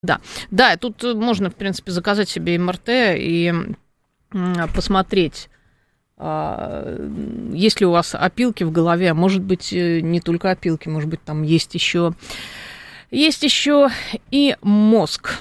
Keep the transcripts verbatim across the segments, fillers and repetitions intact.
Да, да, тут можно, в принципе, заказать себе эм эр тэ и посмотреть, есть ли у вас опилки в голове, а может быть, не только опилки, может быть, там есть еще, есть еще и мозг.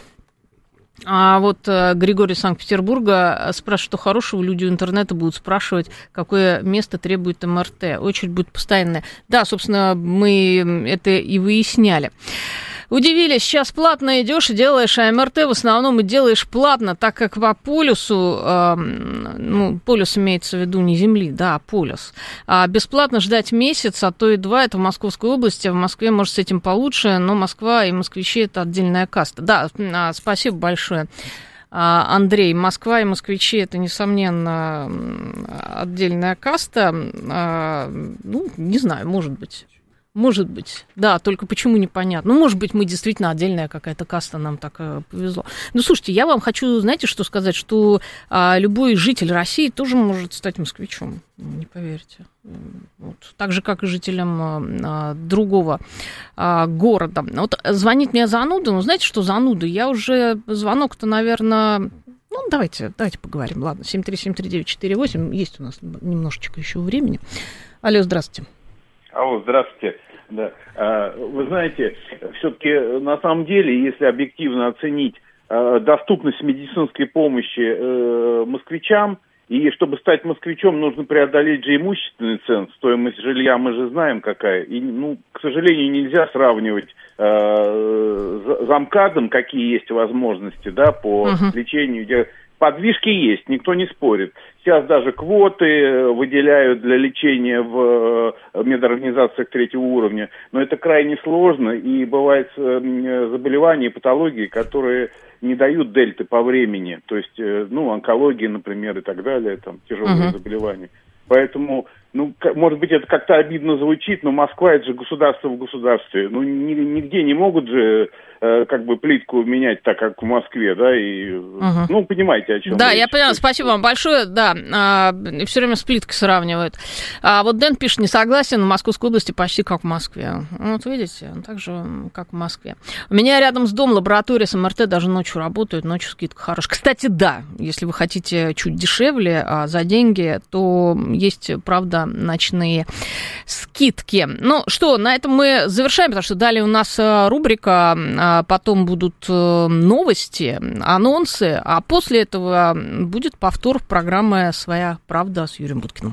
А вот Григорий из Санкт-Петербурга спрашивает, что хорошего, люди у интернета будут спрашивать, какое место требует эм эр тэ. Очередь будет постоянная. Да, собственно, мы это и выясняли. Удивились, сейчас платно идешь и делаешь, а эм эр тэ в основном и делаешь платно, так как по полюсу, э, ну, полюс имеется в виду не Земли, да, а полюс. А бесплатно ждать месяц, а то и два, это в Московской области, в Москве, может, с этим получше, но Москва и москвичи – это отдельная каста. Да, спасибо большое, Андрей. Москва и москвичи – это, несомненно, отдельная каста. Ну, не знаю, может быть. Может быть, да, только почему непонятно. Ну, может быть, мы действительно отдельная какая-то каста, нам так э, повезло. Ну, слушайте, я вам хочу, знаете, что сказать, что а, любой житель России тоже может стать москвичом, не поверите. Вот. Так же, как и жителям а, другого а, города. Вот звонит мне зануда, ну, знаете, что зануда? Я уже звонок-то, наверное... Ну, давайте, давайте поговорим, ладно, семь три семь три девять четыре восемь, есть у нас немножечко еще времени. Алло, здравствуйте. Алло, здравствуйте. Да. Вы знаете, все-таки на самом деле, если объективно оценить доступность медицинской помощи москвичам, и чтобы стать москвичом, нужно преодолеть же имущественный ценз, стоимость жилья мы же знаем какая. И, ну, к сожалению, нельзя сравнивать э, замкадом, какие есть возможности, да, по uh-huh. лечению. Подвижки есть, никто не спорит. Сейчас даже квоты выделяют для лечения в медорганизациях третьего уровня, но это крайне сложно, и бывают заболевания, патологии, которые не дают дельты по времени, то есть, ну, онкология, например, и так далее, там, тяжелые uh-huh. заболевания. Поэтому, ну, может быть, это как-то обидно звучит, но Москва – это же государство в государстве. Ну, нигде не могут же, э, как бы, плитку менять так, как в Москве, да, и, угу. ну, понимаете, о чем Да, речь. я поняла, спасибо вам большое, да, а, все время с плиткой сравнивают. А вот Дэн пишет, не согласен, в Московской области почти как в Москве. Вот видите, так же, как в Москве. У меня рядом с домом лаборатория с эм эр тэ даже ночью работает, ночью скидка хорошая. Кстати, да, если вы хотите чуть дешевле, а за деньги, то есть, правда, ночные скидки. Ну что, на этом мы завершаем, потому что далее у нас рубрика, потом будут новости, анонсы, а после этого будет повтор программы «Своя правда» с Юрием Буткиным.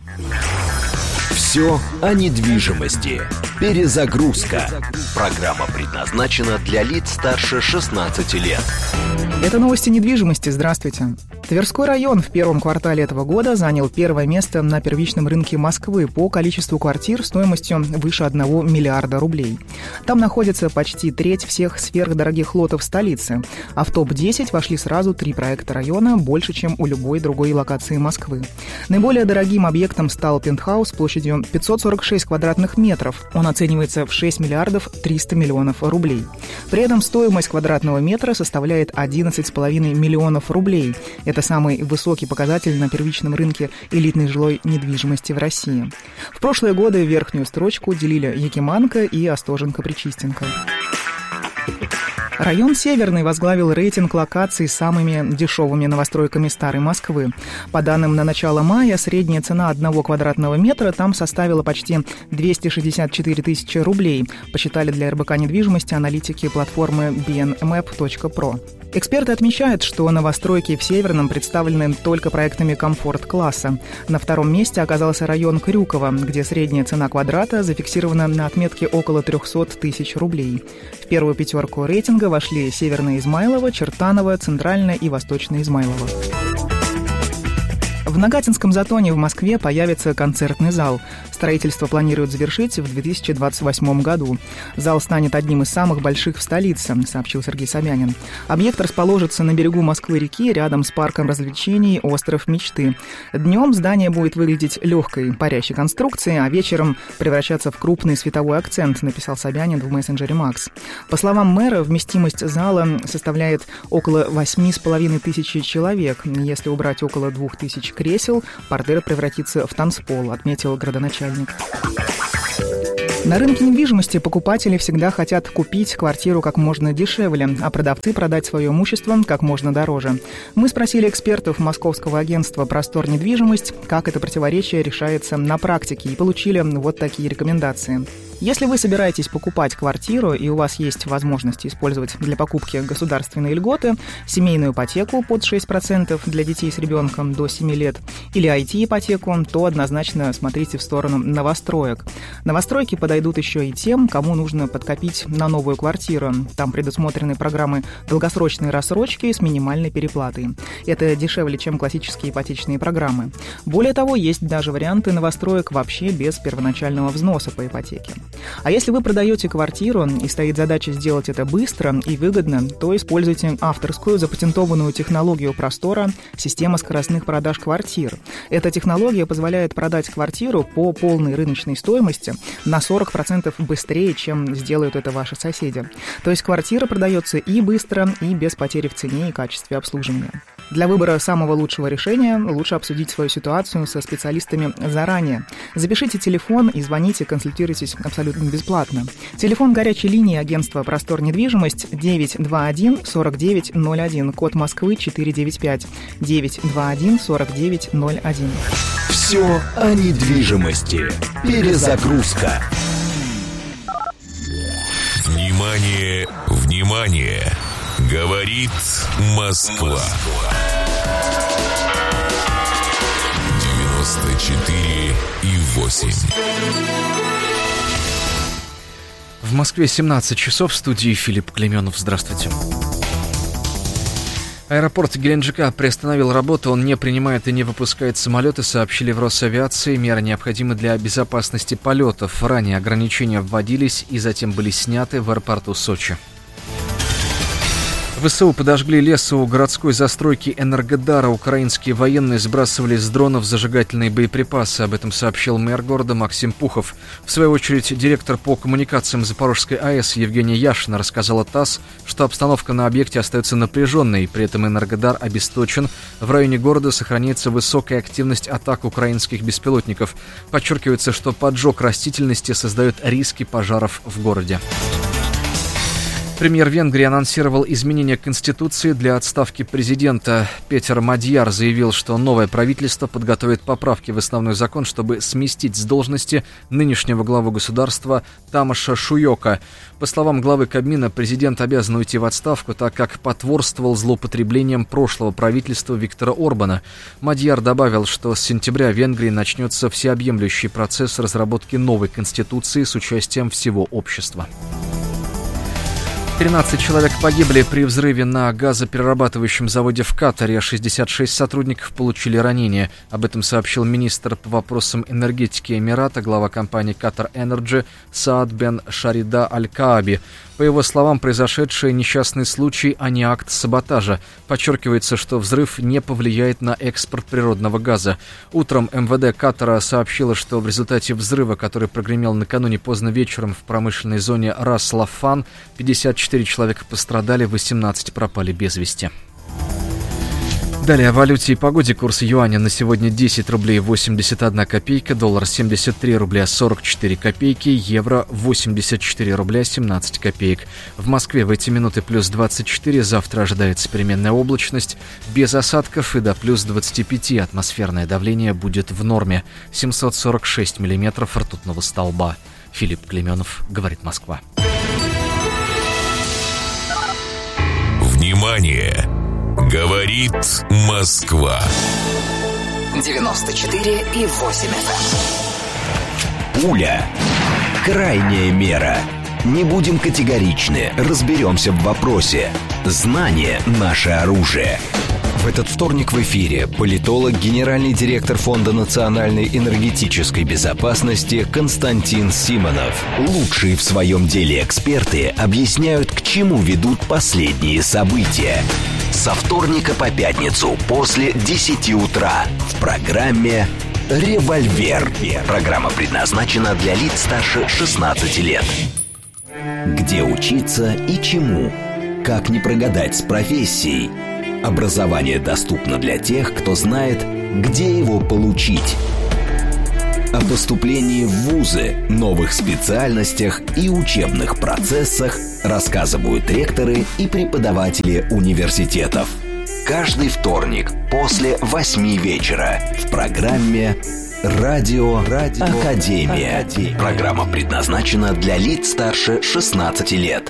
Все о недвижимости. Перезагрузка. Программа предназначена для лиц старше шестнадцати лет. Это новости недвижимости. Здравствуйте. Тверской район в первом квартале этого года занял первое место на первичном рынке Москвы по количеству квартир стоимостью выше одного миллиарда рублей. Там находится почти треть всех сверхдорогих лотов столицы, а в топ десять вошли сразу три проекта района, больше, чем у любой другой локации Москвы. Наиболее дорогим объектом стал пентхаус площадью пятьсот сорок шесть квадратных метров. Он оценивается в шесть миллиардов триста миллионов рублей. При этом стоимость квадратного метра составляет одиннадцать с половиной миллионов рублей. Это самый высокий показатель на первичном рынке элитной жилой недвижимости в России. В прошлые годы верхнюю строчку делили Якиманка и Остоженко-Причистенко. Район Северный возглавил рейтинг локаций с самыми дешевыми новостройками старой Москвы. По данным на начало мая, средняя цена одного квадратного метра там составила почти двести шестьдесят четыре тысячи рублей, посчитали для эр бэ ка недвижимости аналитики платформы би эн мэп точка про. Эксперты отмечают, что новостройки в Северном представлены только проектами комфорт-класса. На втором месте оказался район Крюково, где средняя цена квадрата зафиксирована на отметке около триста тысяч рублей. В первую пятерку рейтинга вошли Северное Измайлово, Чертаново, Центральное и Восточное Измайлово. В Нагатинском затоне в Москве появится концертный зал. Строительство планируют завершить в две тысячи двадцать восьмом году. Зал станет одним из самых больших в столице, сообщил Сергей Собянин. Объект расположится на берегу Москвы-реки, рядом с парком развлечений «Остров мечты». Днем здание будет выглядеть легкой, парящей конструкцией, а вечером превращаться в крупный световой акцент, написал Собянин в мессенджере Макс. По словам мэра, вместимость зала составляет около восемь с половиной тысяч человек. Если убрать около двух тысяч кресел, портер превратится в танцпол, отметил градоначальник. На рынке недвижимости покупатели всегда хотят купить квартиру как можно дешевле, а продавцы продать свое имущество как можно дороже. Мы спросили экспертов московского агентства «Простор недвижимость», как это противоречие решается на практике, и получили вот такие рекомендации. Если вы собираетесь покупать квартиру и у вас есть возможность использовать для покупки государственные льготы, семейную ипотеку под шесть процентов для детей с ребенком до семи лет или ай ти-ипотеку, то однозначно смотрите в сторону новостроек. Новостройки подойдут еще и тем, кому нужно подкопить на новую квартиру. Там предусмотрены программы долгосрочной рассрочки с минимальной переплатой. Это дешевле, чем классические ипотечные программы. Более того, есть даже варианты новостроек вообще без первоначального взноса по ипотеке. А если вы продаете квартиру и стоит задача сделать это быстро и выгодно, то используйте авторскую запатентованную технологию «Простора» — система скоростных продаж квартир. Эта технология позволяет продать квартиру по полной рыночной стоимости на сорок процентов быстрее, чем сделают это ваши соседи. То есть квартира продается и быстро, и без потери в цене и качестве обслуживания. Для выбора самого лучшего решения лучше обсудить свою ситуацию со специалистами заранее. Запишите телефон и звоните, консультируйтесь абсолютно бесплатно. Телефон горячей линии агентства «Простор недвижимость» девять два один сорок девять ноль один, код Москвы четыре девять пять, девять два один сорок девять ноль один. Все о недвижимости. Перезагрузка. Внимание, внимание! Говорит Москва. девяносто четыре и восемь. В Москве семнадцать часов, в студии Филипп Клеменов. Здравствуйте. Аэропорт Геленджика приостановил работу, он не принимает и не выпускает самолеты, сообщили в Росавиации. Меры необходимы для безопасности полетов. Ранее ограничения вводились и затем были сняты в аэропорту Сочи. ВСУ подожгли лес у городской застройки Энергодара. Украинские военные сбрасывали с дронов зажигательные боеприпасы. Об этом сообщил мэр города Максим Пухов. В свою очередь, директор по коммуникациям Запорожской АЭС Евгения Яшина рассказала ТАСС, что обстановка на объекте остается напряженной. При этом Энергодар обесточен. В районе города сохраняется высокая активность атак украинских беспилотников. Подчеркивается, что поджог растительности создает риски пожаров в городе. Премьер Венгрии анонсировал изменения Конституции для отставки президента. Петер Мадьяр заявил, что новое правительство подготовит поправки в основной закон, чтобы сместить с должности нынешнего главу государства Тамаша Шуйока. По словам главы Кабмина, президент обязан уйти в отставку, так как потворствовал злоупотреблением прошлого правительства Виктора Орбана. Мадьяр добавил, что с сентября в Венгрии начнется всеобъемлющий процесс разработки новой Конституции с участием всего общества. тринадцать человек погибли при взрыве на газоперерабатывающем заводе в Катаре. шестьдесят шесть сотрудников получили ранения. Об этом сообщил министр по вопросам энергетики Эмирата, глава компании Qatar Energy Саад бен Шарида Аль-Кааби. По его словам, произошедший несчастный случай, а не акт саботажа. Подчеркивается, что взрыв не повлияет на экспорт природного газа. Утром МВД Катара сообщило, что в результате взрыва, который прогремел накануне поздно вечером в промышленной зоне Рас-Лафан, пятьдесят четыре человека пострадали, восемнадцать пропали без вести. Далее о валюте и погоде. Курс юаня на сегодня десять рублей восемьдесят одна копейка, доллар семьдесят три рубля сорок четыре копейки, евро восемьдесят четыре рубля семнадцать копеек. В Москве в эти минуты плюс двадцать четыре, завтра ожидается переменная облачность, без осадков и до плюс двадцати пяти. Атмосферное давление будет в норме, семьсот сорок шесть миллиметров ртутного столба. Филипп Клеменов, говорит Москва. Внимание! Говорит Москва. девяносто четыре и восемь эф эм. Пуля. Крайняя мера. Не будем категоричны, разберемся в вопросе. Знание – наше оружие. В этот вторник в эфире политолог, генеральный директор Фонда национальной энергетической безопасности Константин Симонов. Лучшие в своем деле эксперты объясняют, к чему ведут последние события. Со вторника по пятницу после десяти утра в программе «Револьвер». Программа предназначена для лиц старше шестнадцати лет. Где учиться и чему? Как не прогадать с профессией? Образование доступно для тех, кто знает, где его получить. О поступлении в вузы, новых специальностях и учебных процессах рассказывают ректоры и преподаватели университетов. Каждый вторник после восьми вечера в программе «Радио, Радио Академия». Академия. Программа предназначена для лиц старше шестнадцати лет.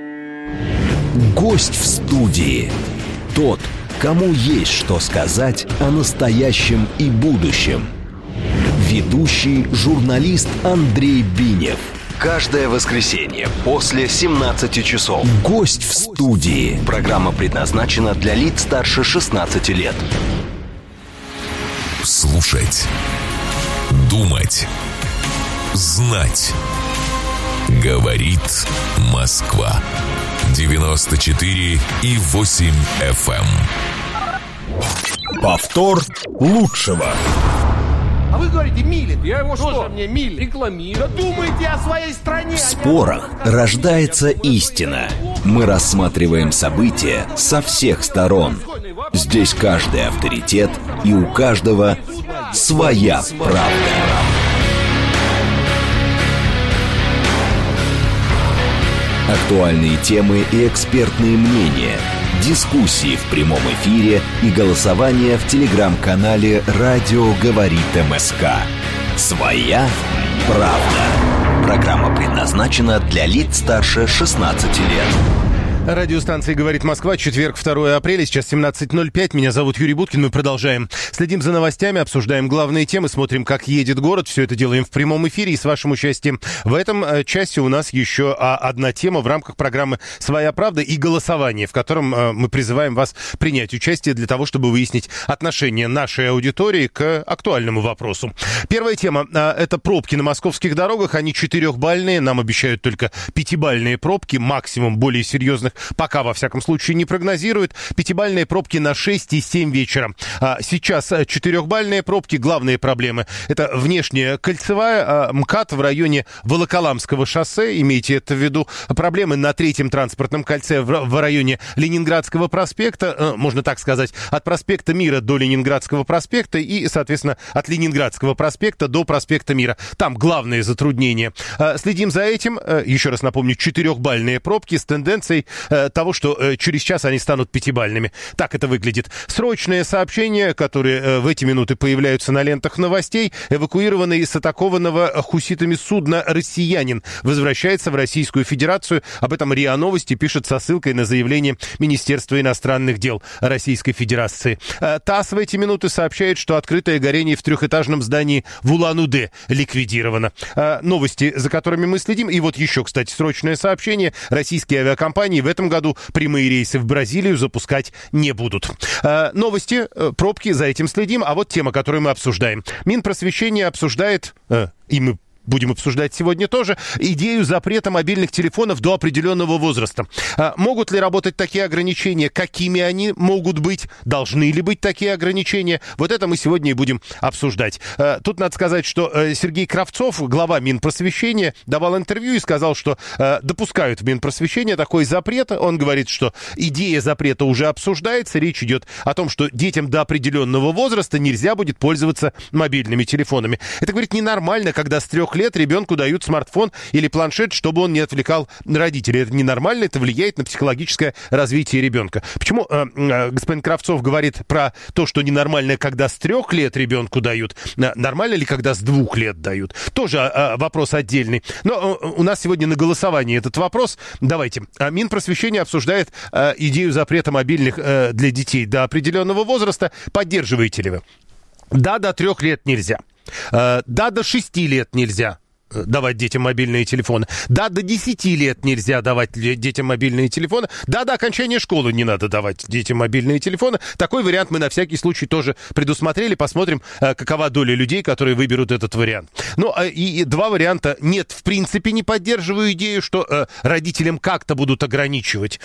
Гость в студии. Тот, кому есть что сказать о настоящем и будущем. Ведущий журналист Андрей Бинев. Каждое воскресенье после семнадцати часов. Гость в студии. Программа предназначена для лиц старше шестнадцати лет. Слушать. Думать. Знать. Говорит Москва. девяносто четыре и восемь эф эм. Повтор лучшего. А вы говорите, Милин. Я его что? Тоже мне Милин. Рекламирую. Да думайте о своей стране. В спорах рождается истина. Мы рассматриваем события со всех сторон. Здесь каждый авторитет, и у каждого своя правда. Актуальные темы и экспертные мнения, дискуссии в прямом эфире и голосование в телеграм-канале «Радио говорит МСК». Своя правда. Программа предназначена для лиц старше шестнадцати лет. Радиостанция «Говорит Москва», четверг, второе апреля, сейчас семнадцать ноль пять. Меня зовут Юрий Буткин, мы продолжаем. Следим за новостями, обсуждаем главные темы, смотрим, как едет город. Все это делаем в прямом эфире и с вашим участием. В этом часе у нас еще одна тема в рамках программы «Своя правда» и голосование, в котором мы призываем вас принять участие для того, чтобы выяснить отношение нашей аудитории к актуальному вопросу. Первая тема – это пробки на московских дорогах. Они четырехбальные, нам обещают только пятибальные пробки, максимум более серьезных пока, во всяком случае, не прогнозируют. Пятибальные пробки на шесть и семь вечера. А сейчас четырехбальные пробки. Главные проблемы – это внешняя кольцевая, МКАД в районе Волоколамского шоссе. Имейте это в виду. Проблемы на третьем транспортном кольце в районе Ленинградского проспекта. Можно так сказать, от проспекта Мира до Ленинградского проспекта и, соответственно, от Ленинградского проспекта до проспекта Мира. Там главные затруднения. Следим за этим. Еще раз напомню, четырехбальные пробки с тенденцией того, что через час они станут пятибальными. Так это выглядит. Срочные сообщения, которые в эти минуты появляются на лентах новостей. Эвакуированный с атакованного хуситами судна россиянин возвращается в Российскую Федерацию. Об этом РИА Новости пишет со ссылкой на заявление Министерства иностранных дел Российской Федерации. ТАСС в эти минуты сообщает, что открытое горение в трехэтажном здании в Улан-Удэ ликвидировано. Новости, за которыми мы следим. И вот еще, кстати, срочное сообщение. Российские авиакомпании в этом году прямые рейсы в Бразилию запускать не будут. Э, новости, э, пробки, за этим следим. А вот тема, которую мы обсуждаем. Минпросвещение обсуждает, э, и мы будем обсуждать сегодня тоже, идею запрета мобильных телефонов до определенного возраста. А могут ли работать такие ограничения? Какими они могут быть? Должны ли быть такие ограничения? Вот это мы сегодня и будем обсуждать. А, тут надо сказать, что а, Сергей Кравцов, глава Минпросвещения, давал интервью и сказал, что а, допускают в Минпросвещение такой запрет. Он говорит, что идея запрета уже обсуждается. Речь идет о том, что детям до определенного возраста нельзя будет пользоваться мобильными телефонами. Это, говорит, ненормально, когда с трех лет ребенку дают смартфон или планшет, чтобы он не отвлекал родителей. Это ненормально, это влияет на психологическое развитие ребенка. Почему э, э, господин Кравцов говорит про то, что ненормально, когда с трех лет ребенку дают? Нормально ли, когда с двух лет дают? Тоже э, вопрос отдельный. Но э, у нас сегодня на голосовании этот вопрос. Давайте. Минпросвещение обсуждает э, идею запрета мобильных э, для детей до определенного возраста. Поддерживаете ли вы? Да, до трех лет нельзя. Да, до шести лет нельзя давать детям мобильные телефоны. Да, до десяти лет нельзя давать детям мобильные телефоны. Да, до окончания школы не надо давать детям мобильные телефоны. Такой вариант мы на всякий случай тоже предусмотрели. Посмотрим, какова доля людей, которые выберут этот вариант. Ну, и два варианта. Нет, в принципе, не поддерживаю идею, что родителям как-то будут ограничивать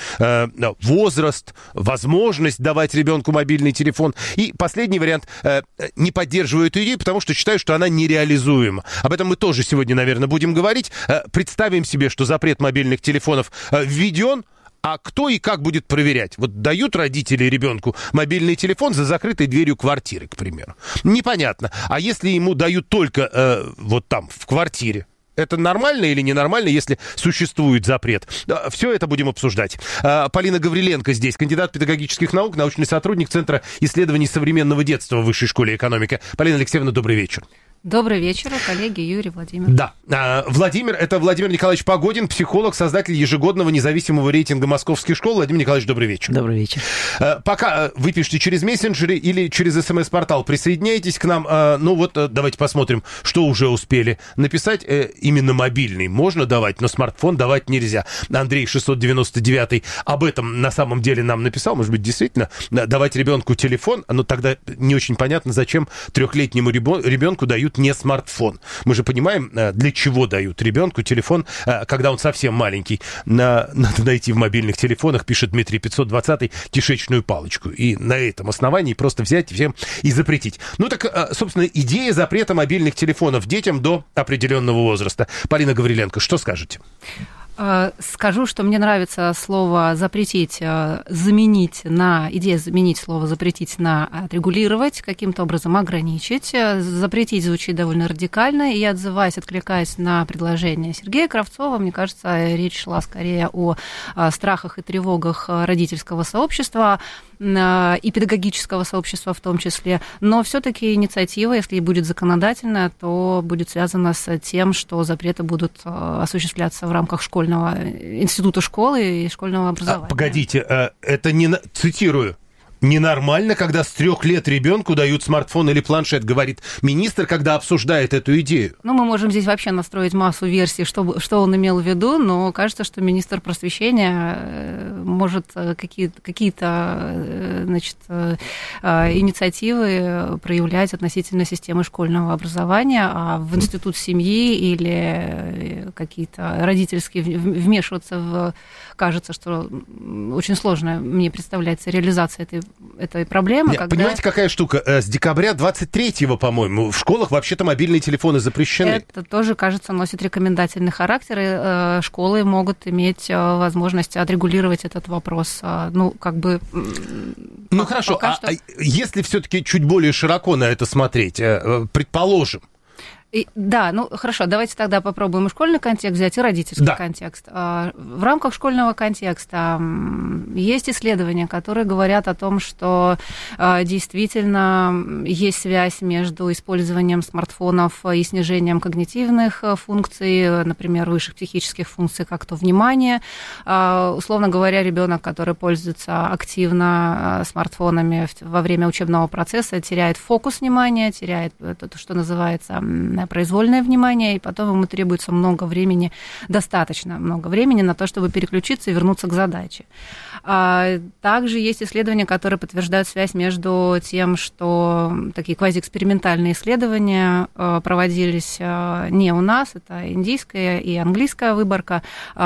возраст, возможность давать ребенку мобильный телефон. И последний вариант. Не поддерживаю эту идею, потому что считаю, что она нереализуема. Об этом мы тоже сегодня, наверное, будем говорить. Представим себе, что запрет мобильных телефонов введен, А кто и как будет проверять? Вот дают родители ребенку мобильный телефон за закрытой дверью квартиры, к примеру. Непонятно. А если ему дают только э, вот там, в квартире, это нормально или ненормально, если существует запрет? Все это будем обсуждать. Полина Гавриленко здесь, кандидат педагогических наук, научный сотрудник Центра исследований современного детства в Высшей школе экономики. Полина Алексеевна, добрый вечер. Добрый вечер, коллеги, Юрий, Владимир. Да, Владимир, это Владимир Николаевич Погодин, психолог, создатель ежегодного независимого рейтинга московских школ. Владимир Николаевич, добрый вечер. Добрый вечер. Пока вы пишете через мессенджеры или через смс-портал, присоединяйтесь к нам. Ну вот, давайте посмотрим, что уже успели написать. Именно мобильный можно давать, но смартфон давать нельзя. Андрей шестьсот девяносто девятый об этом на самом деле нам написал. Может быть, действительно, давать ребенку телефон, но тогда не очень понятно, зачем трехлетнему ребенку дают не смартфон. Мы же понимаем, для чего дают ребенку телефон, когда он совсем маленький. Надо найти в мобильных телефонах, пишет Дмитрий пятьсот двадцатый, кишечную палочку. И на этом основании просто взять всем и запретить. Ну так, собственно, идея запрета мобильных телефонов детям до определенного возраста. Полина Гавриленко, что скажете? Скажу, что мне нравится слово «запретить», заменить на, идея заменить слово «запретить» на «отрегулировать», каким-то образом ограничить. «Запретить» звучит довольно радикально, и, отзываясь, откликаясь на предложение Сергея Кравцова, мне кажется, речь шла скорее о страхах и тревогах родительского сообщества и педагогического сообщества в том числе, но все-таки инициатива, если будет законодательная, то будет связана с тем, что запреты будут осуществляться в рамках школьного института школы и школьного образования. А, погодите, это не, цитирую, ненормально, когда с трех лет ребенку дают смартфон или планшет, говорит министр, когда обсуждает эту идею. Ну, мы можем здесь вообще настроить массу версий, что, что он имел в виду, но кажется, что министр просвещения может какие-то, какие-то, значит, инициативы проявлять относительно системы школьного образования, а в институт семьи или какие-то родительские вмешиваться в... Кажется, что очень сложно мне представляется реализация этой этой проблемы. Нет, когда... Понимаете, какая штука? С декабря двадцать третьего, по-моему, в школах вообще-то мобильные телефоны запрещены. Это тоже, кажется, носит рекомендательный характер, и школы могут иметь возможность отрегулировать этот вопрос. Ну, как бы... Ну, хорошо, а что... если все-таки чуть более широко на это смотреть, предположим, И, да, ну хорошо, давайте тогда попробуем и школьный контекст взять, и родительский да. контекст. В рамках школьного контекста есть исследования, которые говорят о том, что действительно есть связь между использованием смартфонов и снижением когнитивных функций, например, высших психических функций, как то внимание. Условно говоря, ребенок, который пользуется активно смартфонами во время учебного процесса, теряет фокус внимания, теряет то, что называется произвольное внимание, и потом ему требуется много времени, достаточно много времени на то, чтобы переключиться и вернуться к задаче. Также есть исследования, которые подтверждают связь между тем, что такие квазиэкспериментальные исследования проводились не у нас, это индийская и английская выборка,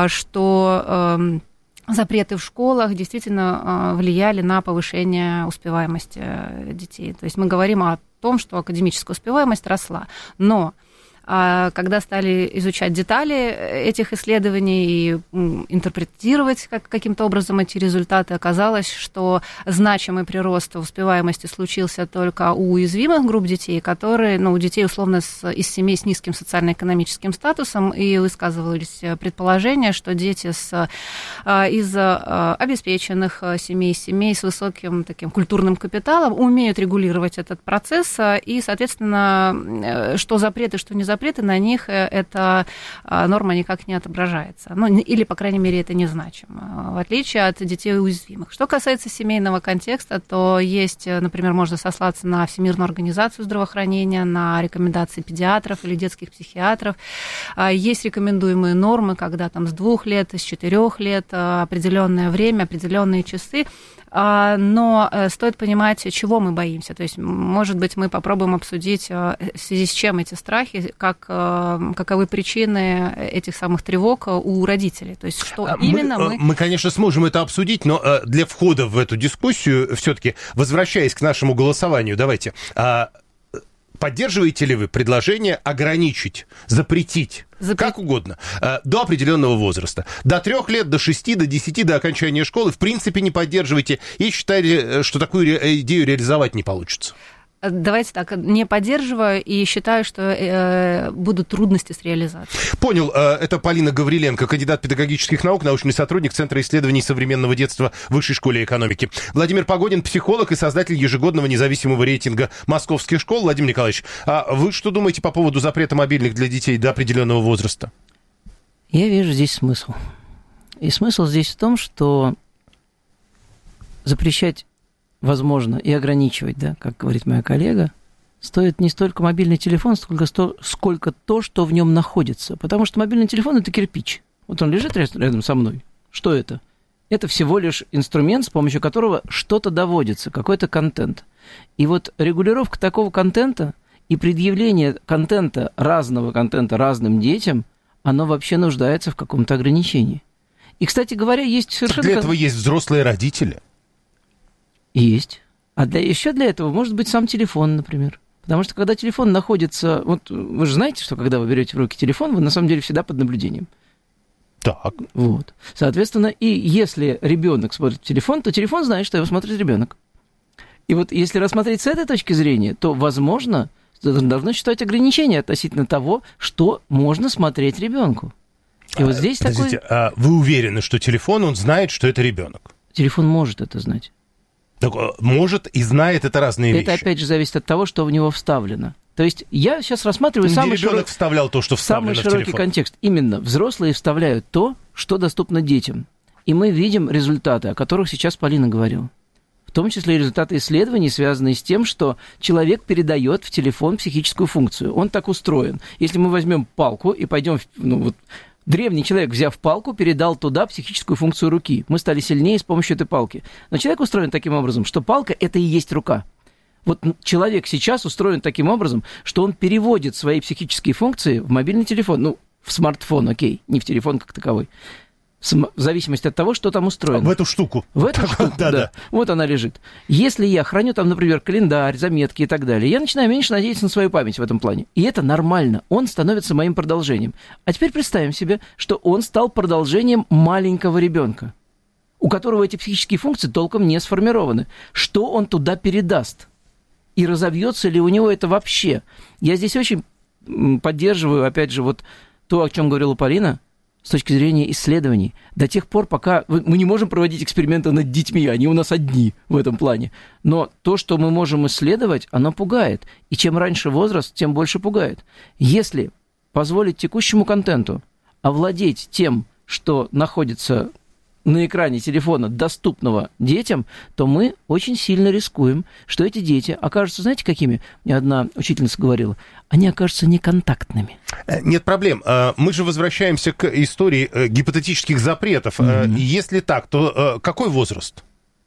что запреты в школах действительно влияли на повышение успеваемости детей. То есть мы говорим о том, что академическая успеваемость росла, но когда стали изучать детали этих исследований и интерпретировать как, каким-то образом эти результаты, оказалось, что значимый прирост успеваемости случился только у уязвимых групп детей, которые, ну, у детей, условно, с, из семей с низким социально-экономическим статусом, и высказывались предположения, что дети с, из обеспеченных семей, семей с высоким таким культурным капиталом умеют регулировать этот процесс, и, соответственно, что запреты, что не запреты, запреты на них эта норма никак не отображается. Ну, или, по крайней мере, это незначимо, в отличие от детей уязвимых. Что касается семейного контекста, то есть, например, можно сослаться на Всемирную организацию здравоохранения, на рекомендации педиатров или детских психиатров. Есть рекомендуемые нормы, когда там с двух лет, с четырех лет определенное время, определенные часы. Но стоит понимать, чего мы боимся. То есть, может быть, мы попробуем обсудить, в связи с чем эти страхи, как, каковы причины этих самых тревог у родителей. То есть, что мы, именно мы... Мы, конечно, сможем это обсудить, но для входа в эту дискуссию, все-таки, возвращаясь к нашему голосованию, давайте... Поддерживаете ли вы предложение ограничить, запретить, Запре... как угодно, э, до определенного возраста? До трех лет, до шести, до десяти, до окончания школы в принципе не поддерживаете и считаете, что такую ре- идею реализовать не получится? Давайте так, не поддерживаю и считаю, что э, будут трудности с реализацией. Понял. Это Полина Гавриленко, кандидат педагогических наук, научный сотрудник Центра исследований современного детства Высшей школы экономики. Владимир Погодин, психолог и создатель ежегодного независимого рейтинга московских школ. Владимир Николаевич, а вы что думаете по поводу запрета мобильных для детей до определенного возраста? Я вижу здесь смысл. И смысл здесь в том, что запрещать возможно и ограничивать, да, как говорит моя коллега, стоит не столько мобильный телефон, сколько, сто, сколько то, что в нем находится. Потому что мобильный телефон – это кирпич. Вот он лежит рядом со мной. Что это? Это всего лишь инструмент, с помощью которого что-то доводится, какой-то контент. И вот регулировка такого контента и предъявление контента, разного контента разным детям, оно вообще нуждается в каком-то ограничении. И, кстати говоря, есть совершенно... Для этого есть взрослые родители. Есть. А для, еще для этого может быть сам телефон, например. Потому что когда телефон находится... Вот вы же знаете, что когда вы берете в руки телефон, вы на самом деле всегда под наблюдением. Так. Вот. Соответственно, и если ребенок смотрит телефон, то телефон знает, что его смотрит ребенок. И вот если рассмотреть с этой точки зрения, то, возможно, должно существовать ограничения относительно того, что можно смотреть ребенку. И вот здесь Подождите, такой... а вы уверены, что телефон, он знает, что это ребенок? Телефон может это знать. Так, может и знает, это разные это, вещи. Это, опять же, зависит от того, что в него вставлено. То есть я сейчас рассматриваю Где самый, ребенок широк... вставлял то, что вставлено самый широкий в телефон. контекст. Именно взрослые вставляют то, что доступно детям. И мы видим результаты, о которых сейчас Полина говорила. В том числе и результаты исследований, связанные с тем, что человек передает в телефон психическую функцию. Он так устроен. Если мы возьмем палку и пойдем... Ну, вот, древний человек, взяв палку, передал туда психическую функцию руки. Мы стали сильнее с помощью этой палки. Но человек устроен таким образом, что палка – это и есть рука. Вот человек сейчас устроен таким образом, что он переводит свои психические функции в мобильный телефон. Ну, в смартфон, окей, не в телефон как таковой. В зависимости от того, что там устроено. В эту штуку. В эту штуку, да, да. Вот она лежит. Если я храню там, например, календарь, заметки и так далее, я начинаю меньше надеяться на свою память в этом плане. И это нормально. Он становится моим продолжением. А теперь представим себе, что он стал продолжением маленького ребенка, у которого эти психические функции толком не сформированы. Что он туда передаст? И разовьется ли у него это вообще? Я здесь очень поддерживаю, опять же, вот то, о чем говорила Полина, с точки зрения исследований, до тех пор, пока мы не можем проводить эксперименты над детьми, они у нас одни в этом плане. Но то, что мы можем исследовать, оно пугает. И чем раньше возраст, тем больше пугает. Если позволить текущему контенту овладеть тем, что находится на экране телефона, доступного детям, то мы очень сильно рискуем, что эти дети окажутся, знаете, какими? Мне одна учительница говорила, они окажутся неконтактными. Нет проблем. Мы же возвращаемся к истории гипотетических запретов. Mm-hmm. Если так, то какой возраст?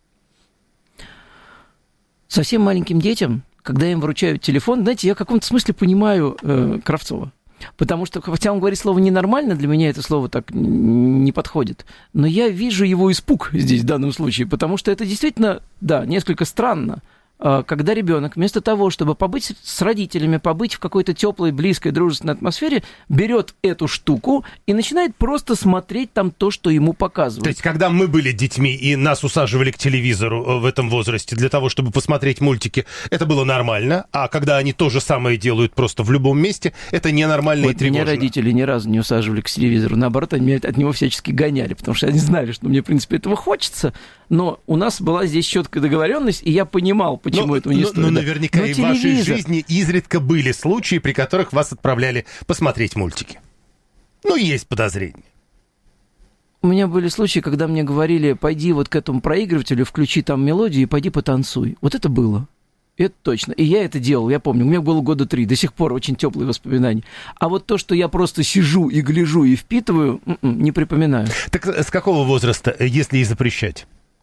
Совсем маленьким детям, когда им вручают телефон, знаете, я в каком-то смысле понимаю э, Кравцова. Потому что, хотя он говорит слово «ненормально», для меня это слово так не подходит. Но я вижу его испуг здесь в данном случае, потому что это действительно, да, несколько странно, когда ребенок вместо того, чтобы побыть с родителями, побыть в какой-то теплой, близкой, дружественной атмосфере, берет эту штуку и начинает просто смотреть там то, что ему показывают. То есть, когда мы были детьми и нас усаживали к телевизору в этом возрасте для того, чтобы посмотреть мультики, это было нормально, а когда они то же самое делают просто в любом месте, это ненормально вот и тревожно. Меня родители ни разу не усаживали к телевизору, наоборот, они меня от него всячески гоняли, потому что они знали, что мне, в принципе, этого хочется, но у нас была здесь четкая договоренность, и я понимал, почему но, этого не но, стоит. Но наверняка но и телевизор... в вашей жизни изредка были случаи, при которых вас отправляли посмотреть мультики. Ну, есть подозрения. У меня были случаи, когда мне говорили, пойди вот к этому проигрывателю, включи там мелодию и пойди потанцуй. Вот это было. Это точно. И я это делал, я помню. У меня было года три, до сих пор очень теплые воспоминания. А вот то, что я просто сижу и гляжу и впитываю, не припоминаю. Так с какого возраста, если и запрещать?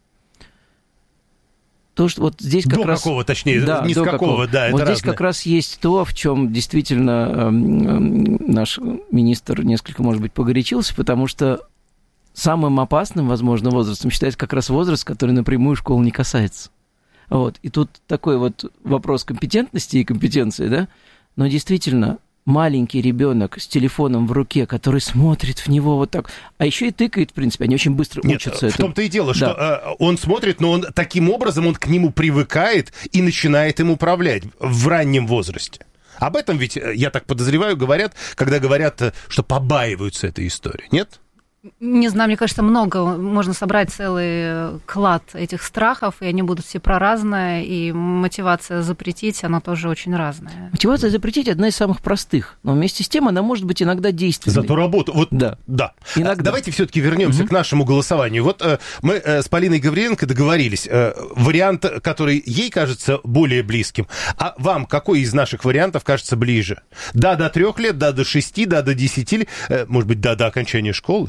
То, что вот здесь как до раз... какого, точнее, да, не с какого, какого, да, вот это здесь разное. Как раз есть то, в чем действительно э, э, наш министр несколько, может быть, погорячился, потому что самым опасным, возможно, возрастом считается как раз возраст, который напрямую школы не касается. Вот. И тут такой вот вопрос компетентности и компетенции, да? Но действительно, маленький ребенок с телефоном в руке, который смотрит в него вот так, а еще и тыкает, в принципе, они очень быстро Нет, учатся. в этому. том-то и дело, Да. что э, он смотрит, но он таким образом он к нему привыкает и начинает им управлять в раннем возрасте. Об этом ведь, я так подозреваю, говорят, когда говорят, что побаиваются этой историей, нет? Не знаю, мне кажется, много. Можно собрать целый клад этих страхов, и они будут все про разное, и мотивация запретить, она тоже очень разная. Мотивация запретить одна из самых простых, но вместе с тем она может быть иногда действенной. Зато работа. Вот, да. да. Иногда. Давайте все-таки вернемся Угу. к нашему голосованию. Вот э, мы э, с Полиной Гавриленко договорились. Э, вариант, который ей кажется более близким. А вам какой из наших вариантов кажется ближе? Да, до трех лет, да, до шести, да, до десяти, э, может быть, да, до окончания школы?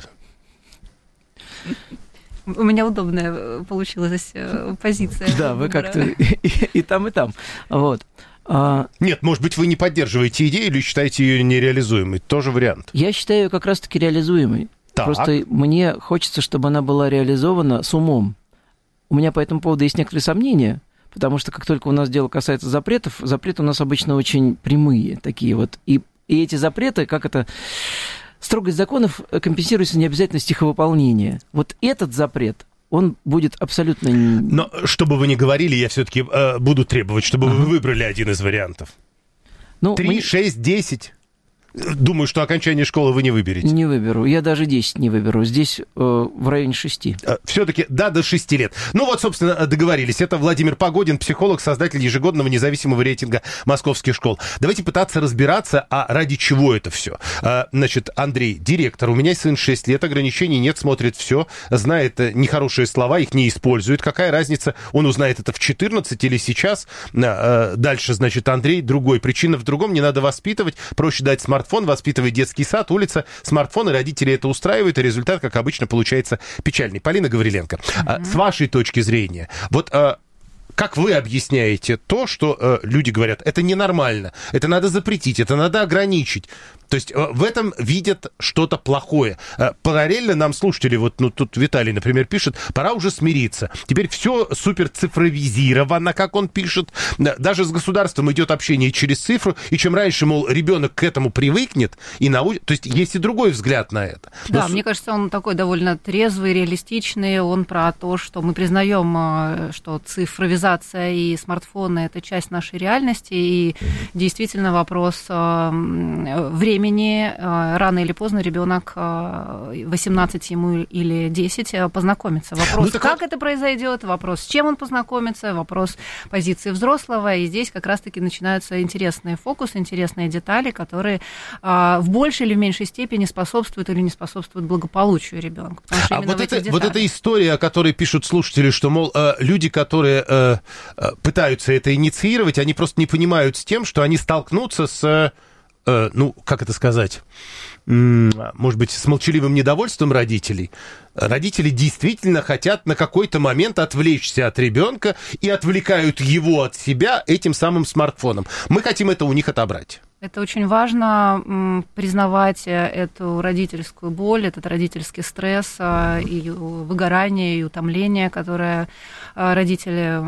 У меня удобная получилась позиция. Да, вы как-то и, и там, и там. Вот. А... Нет, может быть, вы не поддерживаете идею или считаете ее нереализуемой? Тоже вариант. Я считаю ее как раз-таки реализуемой. Так. Просто мне хочется, чтобы она была реализована с умом. У меня по этому поводу есть некоторые сомнения, потому что как только у нас дело касается запретов, запреты у нас обычно очень прямые такие вот. И, и эти запреты, как это... Строгость законов компенсируется необязательностью их выполнения. Вот этот запрет, он будет абсолютно... Но, что бы вы ни говорили, я все-таки э, буду требовать, чтобы ага. вы выбрали один из вариантов. Ну, Три, мы... шесть, десять. Думаю, что окончание школы вы не выберете. Не выберу. Я даже десять не выберу. Здесь э, в районе шести. Все-таки да, до шести лет. Ну вот, собственно, договорились. Это Владимир Погодин, психолог, создатель ежегодного независимого рейтинга московских школ. Давайте пытаться разбираться, а ради чего это все. Значит, Андрей, директор. У меня сын шесть лет, ограничений нет, смотрит все, знает нехорошие слова, их не использует. Какая разница, он узнает это в четырнадцать или сейчас? Дальше, значит, Андрей, другой. Причина в другом, не надо воспитывать, проще дать смартфон. Смартфон воспитывает детский сад, улица, смартфоны, родители это устраивают, и результат, как обычно, получается печальный. Полина Гавриленко, mm-hmm. с вашей точки зрения, вот как вы объясняете то, что люди говорят, это ненормально, это надо запретить, это надо ограничить? То есть в этом видят что-то плохое. Параллельно нам слушатели, вот ну, тут Виталий, например, пишет, пора уже смириться. Теперь все супер цифровизировано, как он пишет. Даже с государством идет общение через цифру, и чем раньше, мол, ребенок к этому привыкнет, и науч... то есть есть и другой взгляд на это. Да, Но... мне кажется, он такой довольно трезвый, реалистичный. Он про то, что мы признаем, что цифровизация и смартфоны – это часть нашей реальности, и действительно вопрос времени. Времени, рано или поздно ребенок восемнадцать ему или десять познакомится. Вопрос, ну, как вот... это произойдет, вопрос, с чем он познакомится, вопрос позиции взрослого. И здесь как раз-таки начинаются интересные фокусы, интересные детали, которые в большей или в меньшей степени способствуют или не способствуют благополучию ребенка. А вот, это, вот эта история, о которой пишут слушатели, что, мол, люди, которые пытаются это инициировать, они просто не понимают с тем, что они столкнутся с... ну, как это сказать, может быть, с молчаливым недовольством родителей. Родители действительно хотят на какой-то момент отвлечься от ребенка и отвлекают его от себя этим самым смартфоном. Мы хотим это у них отобрать. Это очень важно, признавать эту родительскую боль, этот родительский стресс, и выгорание, и утомление, которое родители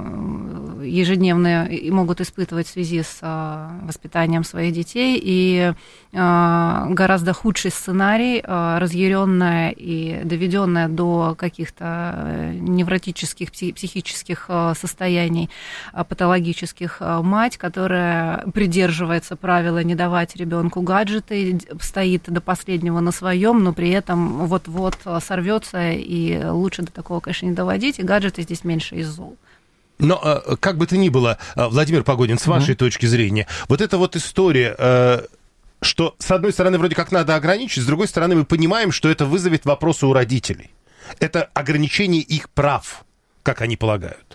ежедневно могут испытывать в связи с воспитанием своих детей. И гораздо худший сценарий, разъяренная и доведенная до каких-то невротических, психических состояний, патологических мать, которая придерживается правила не давать ребенку гаджеты, стоит до последнего на своем, но при этом вот-вот сорвется, и лучше до такого, конечно, не доводить, и гаджеты здесь меньше из зол. Но как бы то ни было, Владимир Погодин, с вашей mm-hmm. точки зрения, вот эта вот история, что с одной стороны вроде как надо ограничить, с другой стороны мы понимаем, что это вызовет вопросы у родителей. Это ограничение их прав, как они полагают.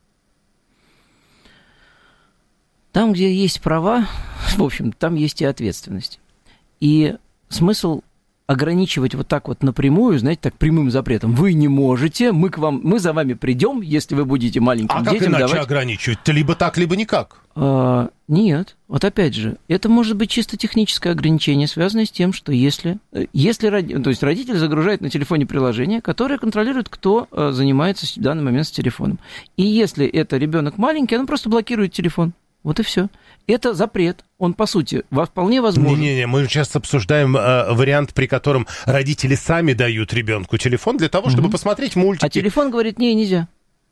Там, где есть права, в общем, там есть и ответственность. И смысл ограничивать вот так вот напрямую, знаете, так прямым запретом. Вы не можете, мы к вам, мы за вами придем, если вы будете маленьким а детям как иначе давать... ограничивать? Либо так, либо никак. А, нет, вот опять же, это может быть чисто техническое ограничение, связанное с тем, что если, если то есть родитель загружает на телефоне приложение, которое контролирует, кто занимается в данный момент с телефоном. И если это ребенок маленький, он просто блокирует телефон. Вот и все. Это запрет. Он, по сути, вполне возможен. Не-не-не, мы сейчас обсуждаем э, вариант, при котором родители сами дают ребенку телефон для того, чтобы угу. посмотреть мультики. А телефон говорит, не, нельзя.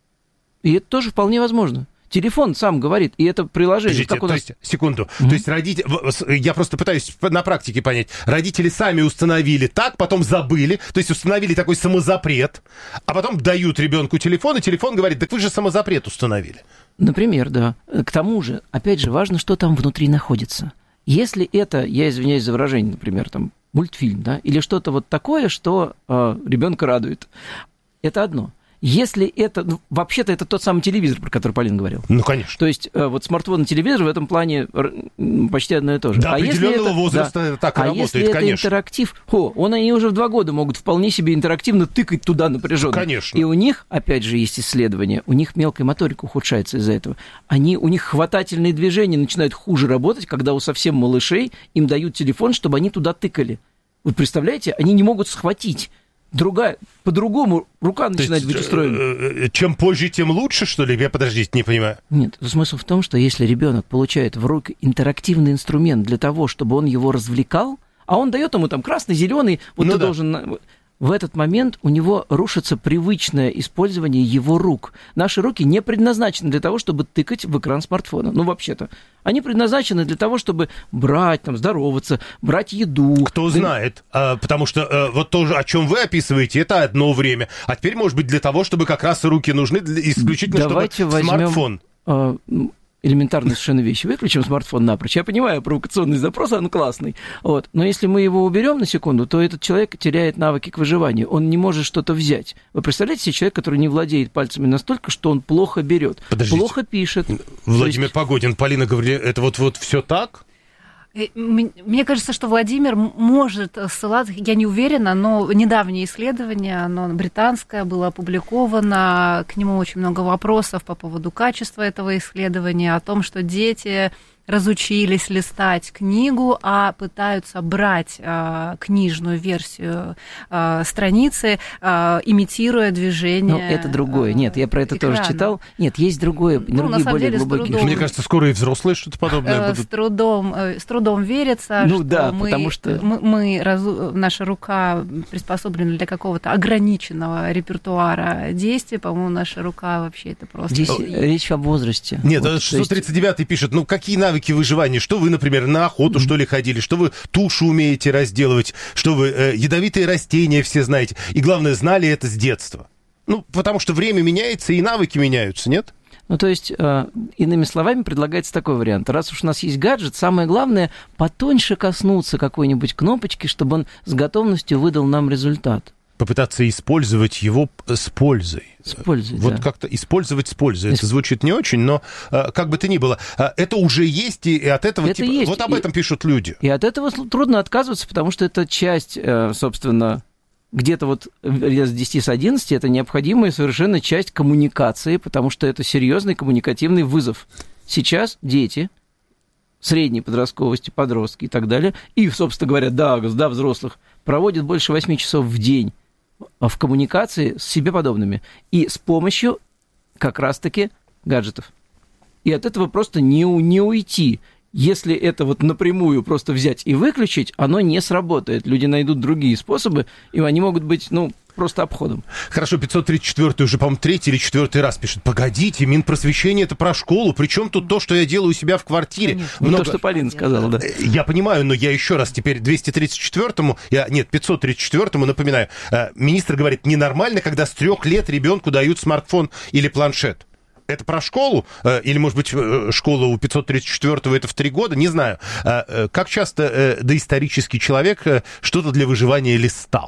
И это тоже вполне возможно. Телефон сам говорит, и это приложение. Подождите, как у нас... то есть, секунду, mm-hmm. то есть родители, я просто пытаюсь на практике понять, родители сами установили так, потом забыли, то есть установили такой самозапрет, а потом дают ребенку телефон, и телефон говорит, так вы же самозапрет установили. Например, да. К тому же, опять же, важно, что там внутри находится. Если это, я извиняюсь за выражение, например, там, мультфильм, да, или что-то вот такое, что э, ребенка радует, это одно. Если это... Ну, вообще-то это тот самый телевизор, про который Полин говорил. Ну, конечно. То есть вот смартфон и телевизор в этом плане почти одно и то же. До а определенного это, возраста да, это так и а работает, если конечно. это интерактив... О, он, они уже в два года могут вполне себе интерактивно тыкать туда напряженно. Конечно. И у них, опять же, есть исследования, у них мелкая моторика ухудшается из-за этого. Они, у них хватательные движения начинают хуже работать, когда у совсем малышей им дают телефон, чтобы они туда тыкали. Вы представляете? Они не могут схватить. Другая, по-другому рука начинает быть устроена. Чем позже, тем лучше, что ли? Я, подождите, не понимаю. Нет, смысл в том, что если ребенок получает в руки интерактивный инструмент для того, чтобы он его развлекал, а он дает ему там красный, зеленый, вот ну ты да. должен... В этот момент у него рушится привычное использование его рук. Наши руки не предназначены для того, чтобы тыкать в экран смартфона. Ну, вообще-то. Они предназначены для того, чтобы брать, там, здороваться, брать еду. Кто знает. А, потому что а, вот то, о чем вы описываете, это одно время. А теперь, может быть, для того, чтобы как раз руки нужны для, исключительно, Давайте чтобы возьмем, смартфон. А, элементарные совершенно вещи. Выключим смартфон напрочь. Я понимаю, провокационный запрос, он классный. Вот. Но если мы его уберем на секунду, то этот человек теряет навыки к выживанию. Он не может что-то взять. Вы представляете себе человека, который не владеет пальцами настолько, что он плохо берет, Подождите. плохо пишет. Владимир есть... Погодин, Полина говорили, это вот, вот все так? Мне кажется, что Владимир может ссылаться, я не уверена, но недавнее исследование, оно британское, было опубликовано, к нему очень много вопросов по поводу качества этого исследования, о том, что дети разучились листать книгу, а пытаются брать а, книжную версию а, страницы, а, имитируя движение. Ну, это другое. Нет, я про это экрана. тоже читал. Нет, есть другое, ну, другие более деле, глубокие. Трудом, Мне кажется, скоро и взрослые что-то подобное будут. С трудом, с трудом верится, ну, что, да, мы, потому что... мы, мы разу, наша рука приспособлена для какого-то ограниченного репертуара действий. По-моему, наша рука вообще это просто... Здесь речь о возрасте. Нет, вот, шестьсот тридцать девятый есть... пишет, ну, какие навыки выживания, что вы, например, на охоту, mm-hmm. что ли, ходили, что вы тушу умеете разделывать, что вы э, ядовитые растения все знаете, и, главное, знали это с детства. Ну, потому что время меняется, и навыки меняются, нет? Ну, то есть, э, иными словами, предлагается такой вариант. Раз уж у нас есть гаджет, самое главное, потоньше коснуться какой-нибудь кнопочки, чтобы он с готовностью выдал нам результат. Попытаться использовать его с пользой. С пользой, Вот да. как-то использовать с пользой. Исп... Это звучит не очень, но как бы то ни было, это уже есть, и от этого... Это типа, есть. Вот об этом и, пишут люди. И от этого трудно отказываться, потому что это часть, собственно, где-то вот с десяти с одиннадцати это необходимая совершенно часть коммуникации, потому что это серьезный коммуникативный вызов. Сейчас дети... средней подростковости, подростки и так далее, и, собственно говоря, да, да, взрослых, проводят больше восьми часов в день в коммуникации с себе подобными и с помощью как раз-таки гаджетов. И от этого просто не, не уйти. Если это вот напрямую просто взять и выключить, оно не сработает. Люди найдут другие способы, и они могут быть, ну, просто обходом. Хорошо, пятьсот тридцать четвёртый уже, по-моему, третий или четвертый раз пишет. Погодите, Минпросвещение — это про школу. Причем тут то, что я делаю у себя в квартире? Ну, много... то, что Полина сказала, да. Я понимаю, но я еще раз теперь двести тридцать четвёртому, я, нет, пятьсот тридцать четвёртому напоминаю. Министр говорит, ненормально, когда с трех лет ребенку дают смартфон или планшет. Это про школу? Или, может быть, школа у пятьсот тридцать четвёртого это в три года? Не знаю. Как часто доисторический человек что-то для выживания листал?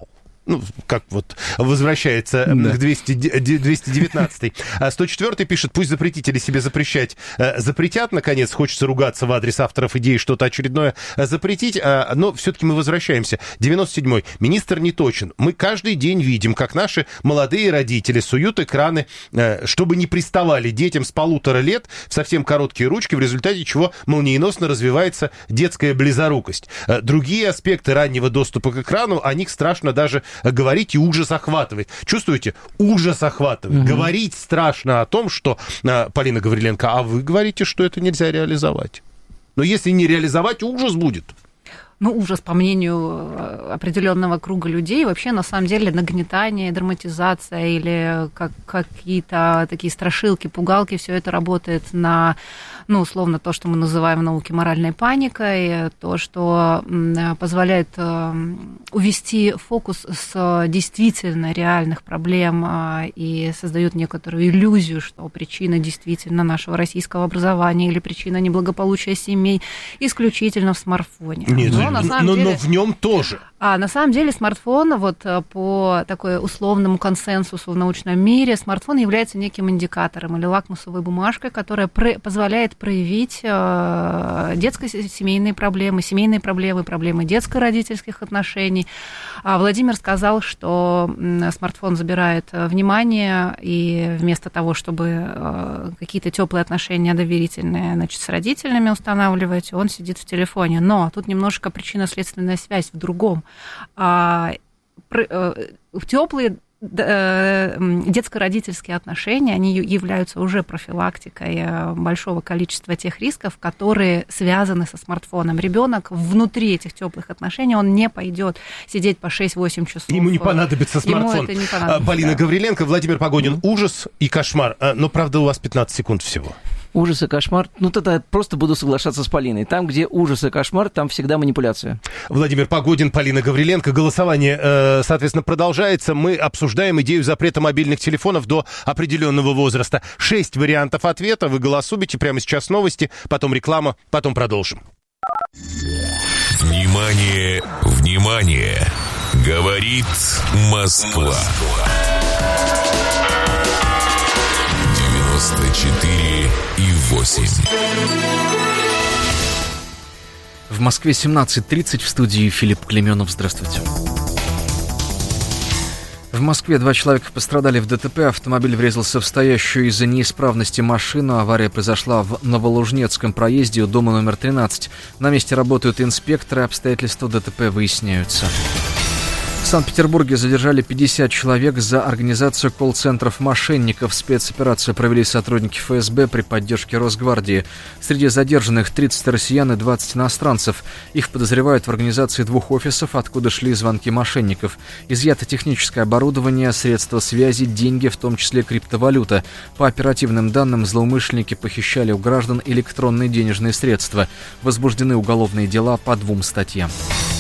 Ну, как вот возвращается да. к двести девятнадцатой. сто четвёртый пишет, пусть запретители себе запрещать запретят, наконец, хочется ругаться в адрес авторов идеи что-то очередное запретить, но все-таки мы возвращаемся. девяносто седьмой. Министр не точен. Мы каждый день видим, как наши молодые родители суют экраны, чтобы не приставали детям с полутора лет в совсем короткие ручки, в результате чего молниеносно развивается детская близорукость. Другие аспекты раннего доступа к экрану, о них страшно даже говорить, и ужас охватывает. Чувствуете? Ужас охватывает. Угу. Говорить страшно о том, что... Полина Гавриленко, а вы говорите, что это нельзя реализовать. Но если не реализовать, ужас будет. Ну, ужас, по мнению определенного круга людей, вообще, на самом деле, нагнетание, драматизация или как, какие-то такие страшилки, пугалки, все это работает на, ну, условно, то, что мы называем в науке моральной паникой, то, что позволяет увести фокус с действительно реальных проблем и создает некоторую иллюзию, что причина действительно нашего российского образования или причина неблагополучия семей исключительно в смартфоне. Нет, но, на самом но, деле, но в нем тоже. А на самом деле смартфон, вот по такой условному консенсусу в научном мире, смартфон является неким индикатором или лакмусовой бумажкой, которая про- позволяет проявить э, детско-семейные проблемы, семейные проблемы, проблемы детско-родительских отношений. А Владимир сказал, что смартфон забирает внимание, и вместо того, чтобы э, какие-то теплые отношения доверительные, значит, с родителями устанавливать, он сидит в телефоне. Но тут немножко причинно-следственная связь в другом. А, теплые детско-родительские отношения, они являются уже профилактикой большого количества тех рисков, которые связаны со смартфоном. Ребенок внутри этих теплых отношений, он не пойдет сидеть по шесть-восемь часов. Ему не понадобится смартфон. Ему это не понадобится. Полина да. Гавриленко, Владимир Погодин. Mm-hmm. Ужас и кошмар. Но, правда, у вас пятнадцать секунд всего. Ужас и кошмар. Ну, тогда просто буду соглашаться с Полиной. Там, где ужас и кошмар, там всегда манипуляция. Владимир Погодин, Полина Гавриленко. Голосование, э, соответственно, продолжается. Мы обсуждаем идею запрета мобильных телефонов до определенного возраста. Шесть вариантов ответа. Вы голосуете. Прямо сейчас новости, потом реклама, потом продолжим. Внимание, внимание! Говорит Москва. девяносто четыре и восемь. В Москве семнадцать тридцать, в студии Филипп Клеменов. Здравствуйте. В Москве два человека пострадали в ДТП. Автомобиль врезался в стоящую из-за неисправности машину. Авария произошла в Новолужнецком проезде у дома номер тринадцать. На месте работают инспекторы. Обстоятельства ДТП выясняются. В Санкт-Петербурге задержали пятьдесят человек за организацию колл-центров мошенников. Спецоперацию провели сотрудники эф эс бэ при поддержке Росгвардии. Среди задержанных тридцать россиян и двадцать иностранцев. Их подозревают в организации двух офисов, откуда шли звонки мошенников. Изъято техническое оборудование, средства связи, деньги, в том числе криптовалюта. По оперативным данным, злоумышленники похищали у граждан электронные денежные средства. Возбуждены уголовные дела по двум статьям.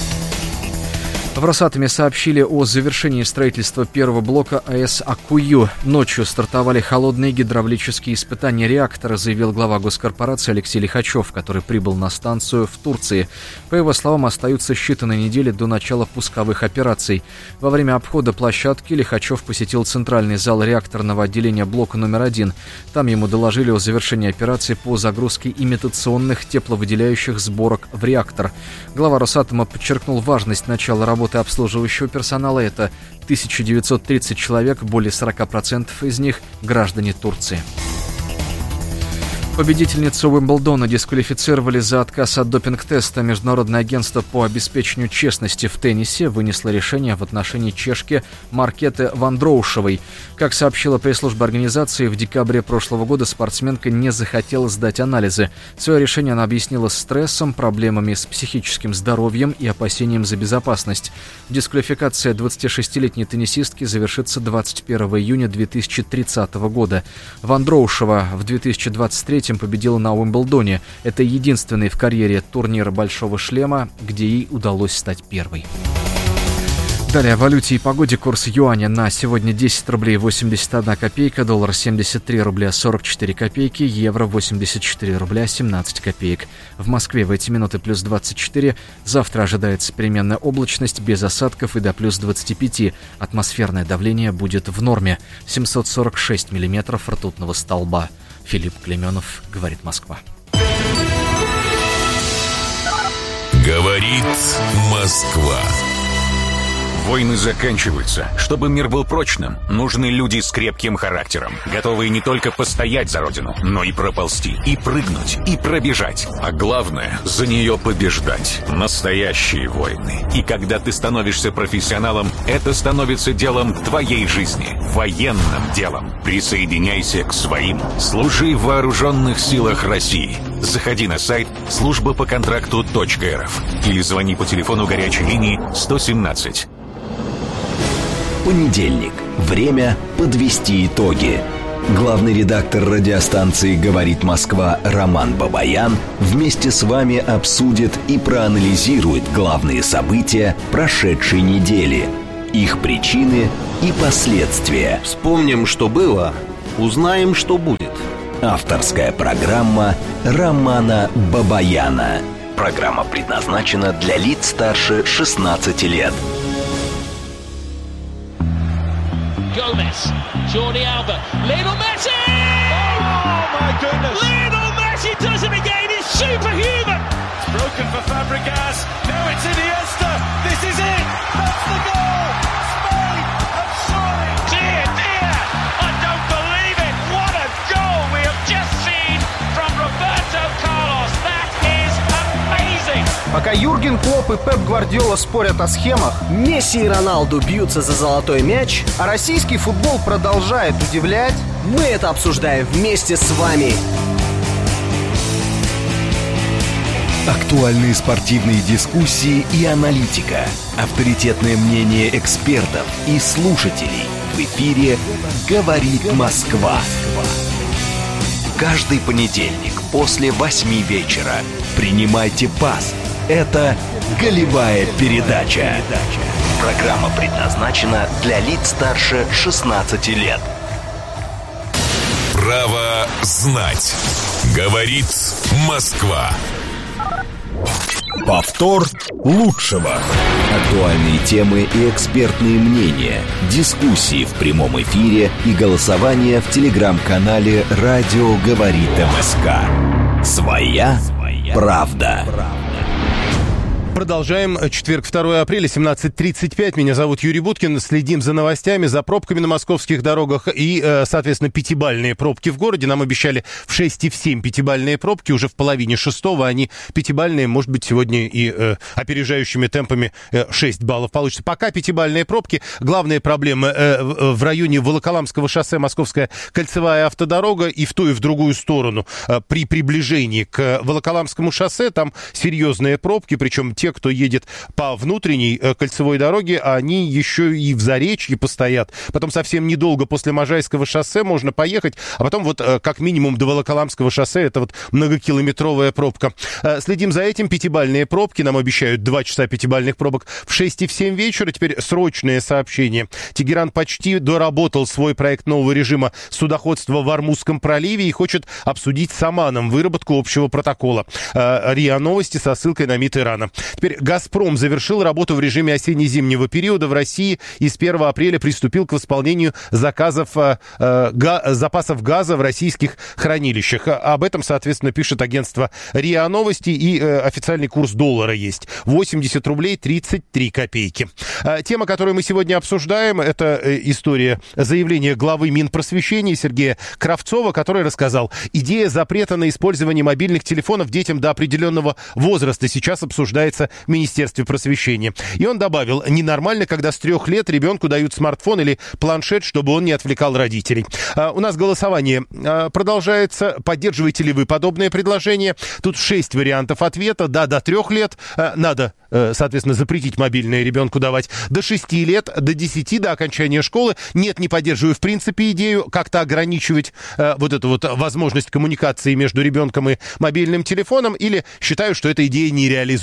В Росатоме сообщили о завершении строительства первого блока АЭС Аккую. Ночью стартовали холодные гидравлические испытания реактора, заявил глава госкорпорации Алексей Лихачев, который прибыл на станцию в Турции. По его словам, остаются считанные недели до начала пусковых операций. Во время обхода площадки Лихачев посетил центральный зал реакторного отделения блока номер один. Там ему доложили о завершении операции по загрузке имитационных тепловыделяющих сборок в реактор. Глава Росатома подчеркнул важность начала работы обслуживающего персонала. Это тысяча девятьсот тридцать человек, более сорок процентов из них граждане Турции. Победительницу Уимблдона дисквалифицировали за отказ от допинг-теста. Международное агентство по обеспечению честности в теннисе вынесло решение в отношении чешки Маркеты Вандроушевой. Как сообщила пресс-служба организации, в декабре прошлого года спортсменка не захотела сдать анализы. Свое решение она объяснила стрессом, проблемами с психическим здоровьем и опасением за безопасность. Дисквалификация двадцатишестилетней теннисистки завершится двадцать первого июня две тысячи тридцатого года. Вандроушева в две тысячи двадцать третьем победила на Уимблдоне. Это единственный в карьере турнир «Большого шлема», где ей удалось стать первой. Далее о валюте и погоде. Курс юаня на сегодня десять рублей восемьдесят одна копейка, доллар семьдесят три рубля сорок четыре копейки, евро восемьдесят четыре рубля семнадцать копеек. В Москве в эти минуты плюс двадцать четыре. Завтра ожидается переменная облачность без осадков и до плюс двадцать пять. Атмосферное давление будет в норме. семьсот сорок шесть миллиметров ртутного столба. Филипп Клеменов, говорит Москва. Говорит Москва. Войны заканчиваются. Чтобы мир был прочным, нужны люди с крепким характером, готовые не только постоять за родину, но и проползти, и прыгнуть, и пробежать. А главное, за нее побеждать. Настоящие войны. И когда ты становишься профессионалом, это становится делом твоей жизни. Военным делом. Присоединяйся к своим. Служи в вооруженных силах России. Заходи на сайт служба по контракту точка эр эф или звони по телефону горячей линии сто семнадцать. Понедельник. Время подвести итоги. Главный редактор радиостанции «Говорит Москва» Роман Бабаян вместе с вами обсудит и проанализирует главные события прошедшей недели, их причины и последствия. Вспомним, что было, узнаем, что будет. Авторская программа Романа Бабаяна. Программа предназначена для лиц старше шестнадцати лет. Gomez, Jordi Alba, Lionel Messi! Oh my goodness! Lionel Messi does it again, he's superhuman! It's broken for Fabregas, now it's Iniesta, this is it! That's the goal! Spain have soaring! Dear, dear! I don't believe it! What a goal we have just seen from Roberto Carlos! That is amazing! Пока Юрген Клопп и Пеп Гвардиола спорят о схемах, Месси и Роналду бьются за золотой мяч, а российский футбол продолжает удивлять, мы это обсуждаем вместе с вами. Актуальные спортивные дискуссии и аналитика. Авторитетное мнение экспертов и слушателей. В эфире «Говорит Москва». Каждый понедельник после восьми вечера принимайте пас. Это «Голевая передача». Программа предназначена для лиц старше шестнадцати лет. Право знать. Говорит Москва. Повтор лучшего. Актуальные темы и экспертные мнения, дискуссии в прямом эфире и голосование в телеграм-канале «Радио говорит МСК». Своя правда. Продолжаем. Четверг, второе апреля, семнадцать тридцать пять. Меня зовут Юрий Буткин. Следим за новостями, за пробками на московских дорогах и, соответственно, пятибалльные пробки в городе. Нам обещали в шесть и в семь пятибалльные пробки. Уже в половине шестого они пятибалльные. Может быть, сегодня и э, опережающими темпами э, шесть баллов получится. Пока пятибалльные пробки. Главные проблемы э, в районе Волоколамского шоссе, Московская кольцевая автодорога и в ту и в другую сторону. Э, при приближении к Волоколамскому шоссе там серьезные пробки, причем те, кто едет по внутренней э, кольцевой дороге, они еще и в Заречье постоят. Потом совсем недолго после Можайского шоссе можно поехать, а потом вот э, как минимум до Волоколамского шоссе это вот многокилометровая пробка. Э, следим за этим. Пятибалльные пробки. Нам обещают два часа пятибалльных пробок в шесть и в семь вечера. Теперь срочное сообщение. Тегеран почти доработал свой проект нового режима судоходства в Ормузском проливе и хочет обсудить с Оманом выработку общего протокола. Э, РИА Новости со ссылкой на МИД Ирана. Теперь «Газпром» завершил работу в режиме осенне-зимнего периода в России и с первого апреля приступил к восполнению заказов, э, га, запасов газа в российских хранилищах. Об этом, соответственно, пишет агентство РИА Новости, и э, официальный курс доллара есть. восемьдесят рублей тридцать три копейки. Э, тема, которую мы сегодня обсуждаем, это э, история заявления главы Минпросвещения Сергея Кравцова, который рассказал: идея запрета на использование мобильных телефонов детям до определенного возраста сейчас обсуждается в Министерстве просвещения. И он добавил: ненормально, когда с трех лет ребенку дают смартфон или планшет, чтобы он не отвлекал родителей. А, у нас голосование а, продолжается. Поддерживаете ли вы подобное предложение? Тут шесть вариантов ответа. Да, до трех лет а, надо, а, соответственно, запретить мобильное ребенку давать. До шести лет, до десяти, до окончания школы. Нет, не поддерживаю в принципе идею как-то ограничивать а, вот эту вот возможность коммуникации между ребенком и мобильным телефоном, или считаю, что эта идея нереализуема.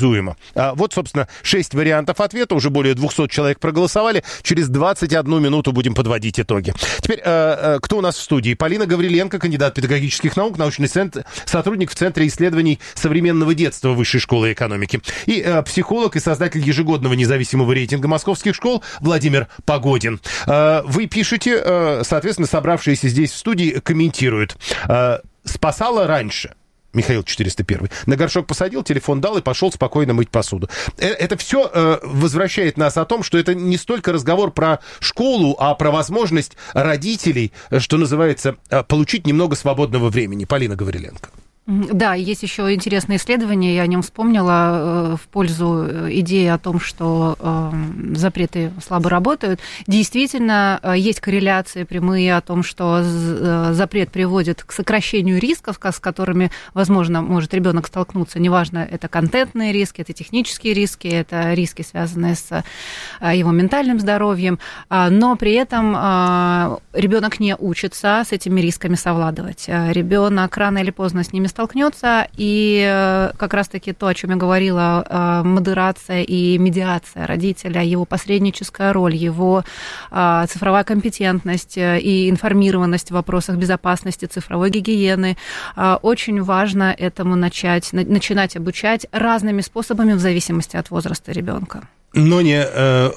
Вот, собственно, шесть вариантов ответа. Уже более двухсот человек проголосовали. Через двадцать одну минуту будем подводить итоги. Теперь, кто у нас в студии? Полина Гавриленко, кандидат педагогических наук, научный центр, сотрудник в Центре исследований современного детства Высшей школы экономики. И психолог и создатель ежегодного независимого рейтинга московских школ Владимир Погодин. Вы пишете, соответственно, собравшиеся здесь в студии комментируют. Спасало раньше. Михаил четыреста один. На горшок посадил, телефон дал и пошел спокойно мыть посуду. Это все э, возвращает нас о том, что это не столько разговор про школу, а про возможность родителей, что называется, получить немного свободного времени. Полина Гавриленко. Да, есть еще интересное исследование, я о нем вспомнила, в пользу идеи о том, что запреты слабо работают. Действительно, есть корреляции прямые о том, что запрет приводит к сокращению рисков, с которыми, возможно, может ребенок столкнуться. Неважно, это контентные риски, это технические риски, это риски, связанные с его ментальным здоровьем, но при этом ребенок не учится с этими рисками совладывать. Ребенок рано или поздно с ними столкнется, и как раз-таки то, о чем я говорила, модерация и медиация родителя, его посредническая роль, его цифровая компетентность и информированность в вопросах безопасности, цифровой гигиены, очень важно этому начать, начинать обучать разными способами в зависимости от возраста ребенка. Но не... Э,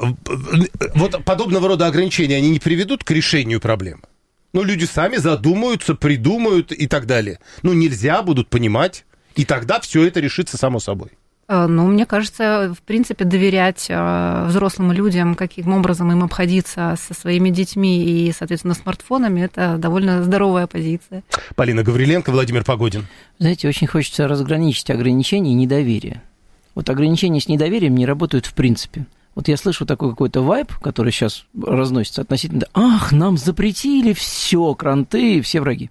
вот подобного рода ограничения, они не приведут к решению проблемы? Ну, люди сами задумаются, придумают и так далее. Ну, нельзя, будут понимать, и тогда все это решится само собой. Ну, мне кажется, в принципе, доверять взрослым людям, каким образом им обходиться со своими детьми и, соответственно, смартфонами, это довольно здоровая позиция. Полина Гавриленко, Владимир Погодин. Знаете, очень хочется разграничить ограничения и недоверие. Вот ограничения с недоверием не работают в принципе. Вот я слышу такой какой-то вайб, который сейчас разносится относительно... Ах, нам запретили все, кранты, все враги.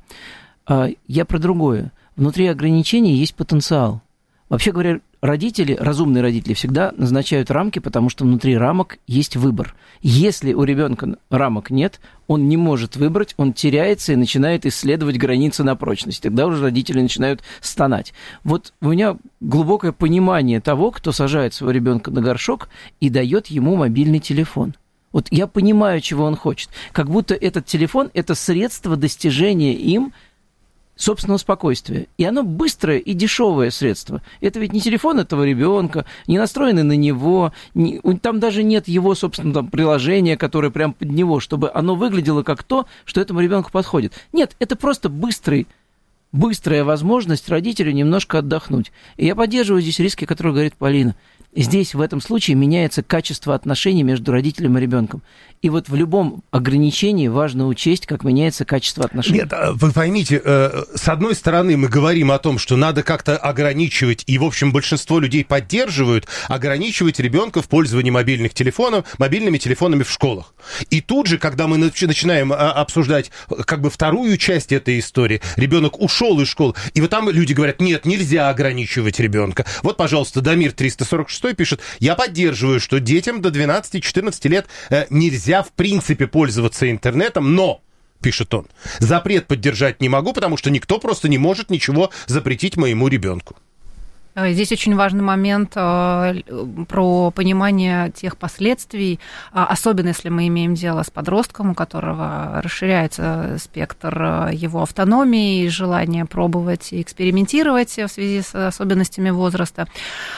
А я про другое. Внутри ограничений есть потенциал. Вообще говоря, родители, разумные родители, всегда назначают рамки, потому что внутри рамок есть выбор. Если у ребенка рамок нет, он не может выбрать, он теряется и начинает исследовать границы на прочность. Тогда уже родители начинают стонать. Вот у меня глубокое понимание того, кто сажает своего ребенка на горшок и дает ему мобильный телефон. Вот я понимаю, чего он хочет. Как будто этот телефон – это средство достижения им собственного спокойствия. И оно быстрое и дешевое средство. Это ведь не телефон этого ребенка, не настроенный на него, не, там даже нет его, собственно, там, приложения, которое прям под него, чтобы оно выглядело как то, что этому ребенку подходит. Нет, это просто быстрый, быстрая возможность родителю немножко отдохнуть. И я поддерживаю здесь риски, которые говорит Полина. Здесь в этом случае меняется качество отношений между родителем и ребенком. И вот в любом ограничении важно учесть, как меняется качество отношений. Нет, вы поймите, с одной стороны мы говорим о том, что надо как-то ограничивать, и, в общем, большинство людей поддерживают, ограничивать ребенка в пользовании мобильных телефонов, мобильными телефонами в школах. И тут же, когда мы начинаем обсуждать как бы вторую часть этой истории, ребенок ушел из школы, и вот там люди говорят, нет, нельзя ограничивать ребенка. Вот, пожалуйста, Дамир триста сорок шесть пишет, я поддерживаю, что детям до двенадцати-четырнадцати лет нельзя в принципе пользоваться интернетом, но, пишет он, запрет поддержать не могу, потому что никто просто не может ничего запретить моему ребенку. Здесь очень важный момент про понимание тех последствий, особенно если мы имеем дело с подростком, у которого расширяется спектр его автономии и желания пробовать и экспериментировать в связи с особенностями возраста.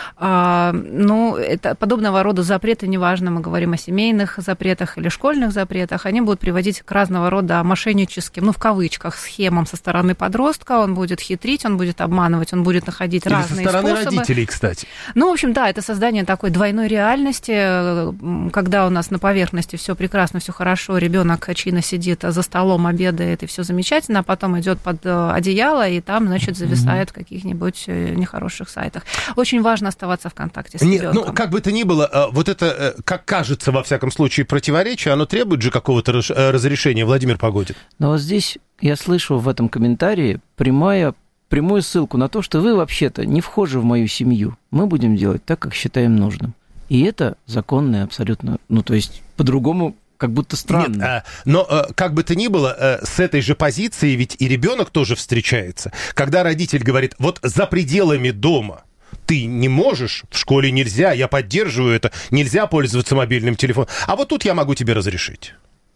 Ну, это подобного рода запреты, неважно, мы говорим о семейных запретах или школьных запретах, они будут приводить к разного рода мошенническим, ну, в кавычках, схемам со стороны подростка, он будет хитрить, он будет обманывать, он будет находить или разные способы. Родителей, кстати. Ну, в общем, да, это создание такой двойной реальности, когда у нас на поверхности все прекрасно, все хорошо, ребенок чинно сидит за столом, обедает, и все замечательно, а потом идет под одеяло, и там, значит, зависает в каких-нибудь нехороших сайтах. Очень важно оставаться в контакте с Нет, ребенком. Ну, как бы то ни было, вот это, как кажется, во всяком случае, противоречие, оно требует же какого-то разрешения, Владимир Погодин. Но вот здесь я слышу в этом комментарии прямая прямую ссылку на то, что вы вообще-то не вхожи в мою семью. Мы будем делать так, как считаем нужным. И это законное абсолютно, ну, то есть по-другому как будто странно. Нет, а, но а, как бы то ни было, а, с этой же позиции ведь и ребенок тоже встречается. Когда родитель говорит, вот за пределами дома Ты не можешь, в школе нельзя, я поддерживаю это, нельзя пользоваться мобильным телефоном. А вот тут я могу тебе разрешить.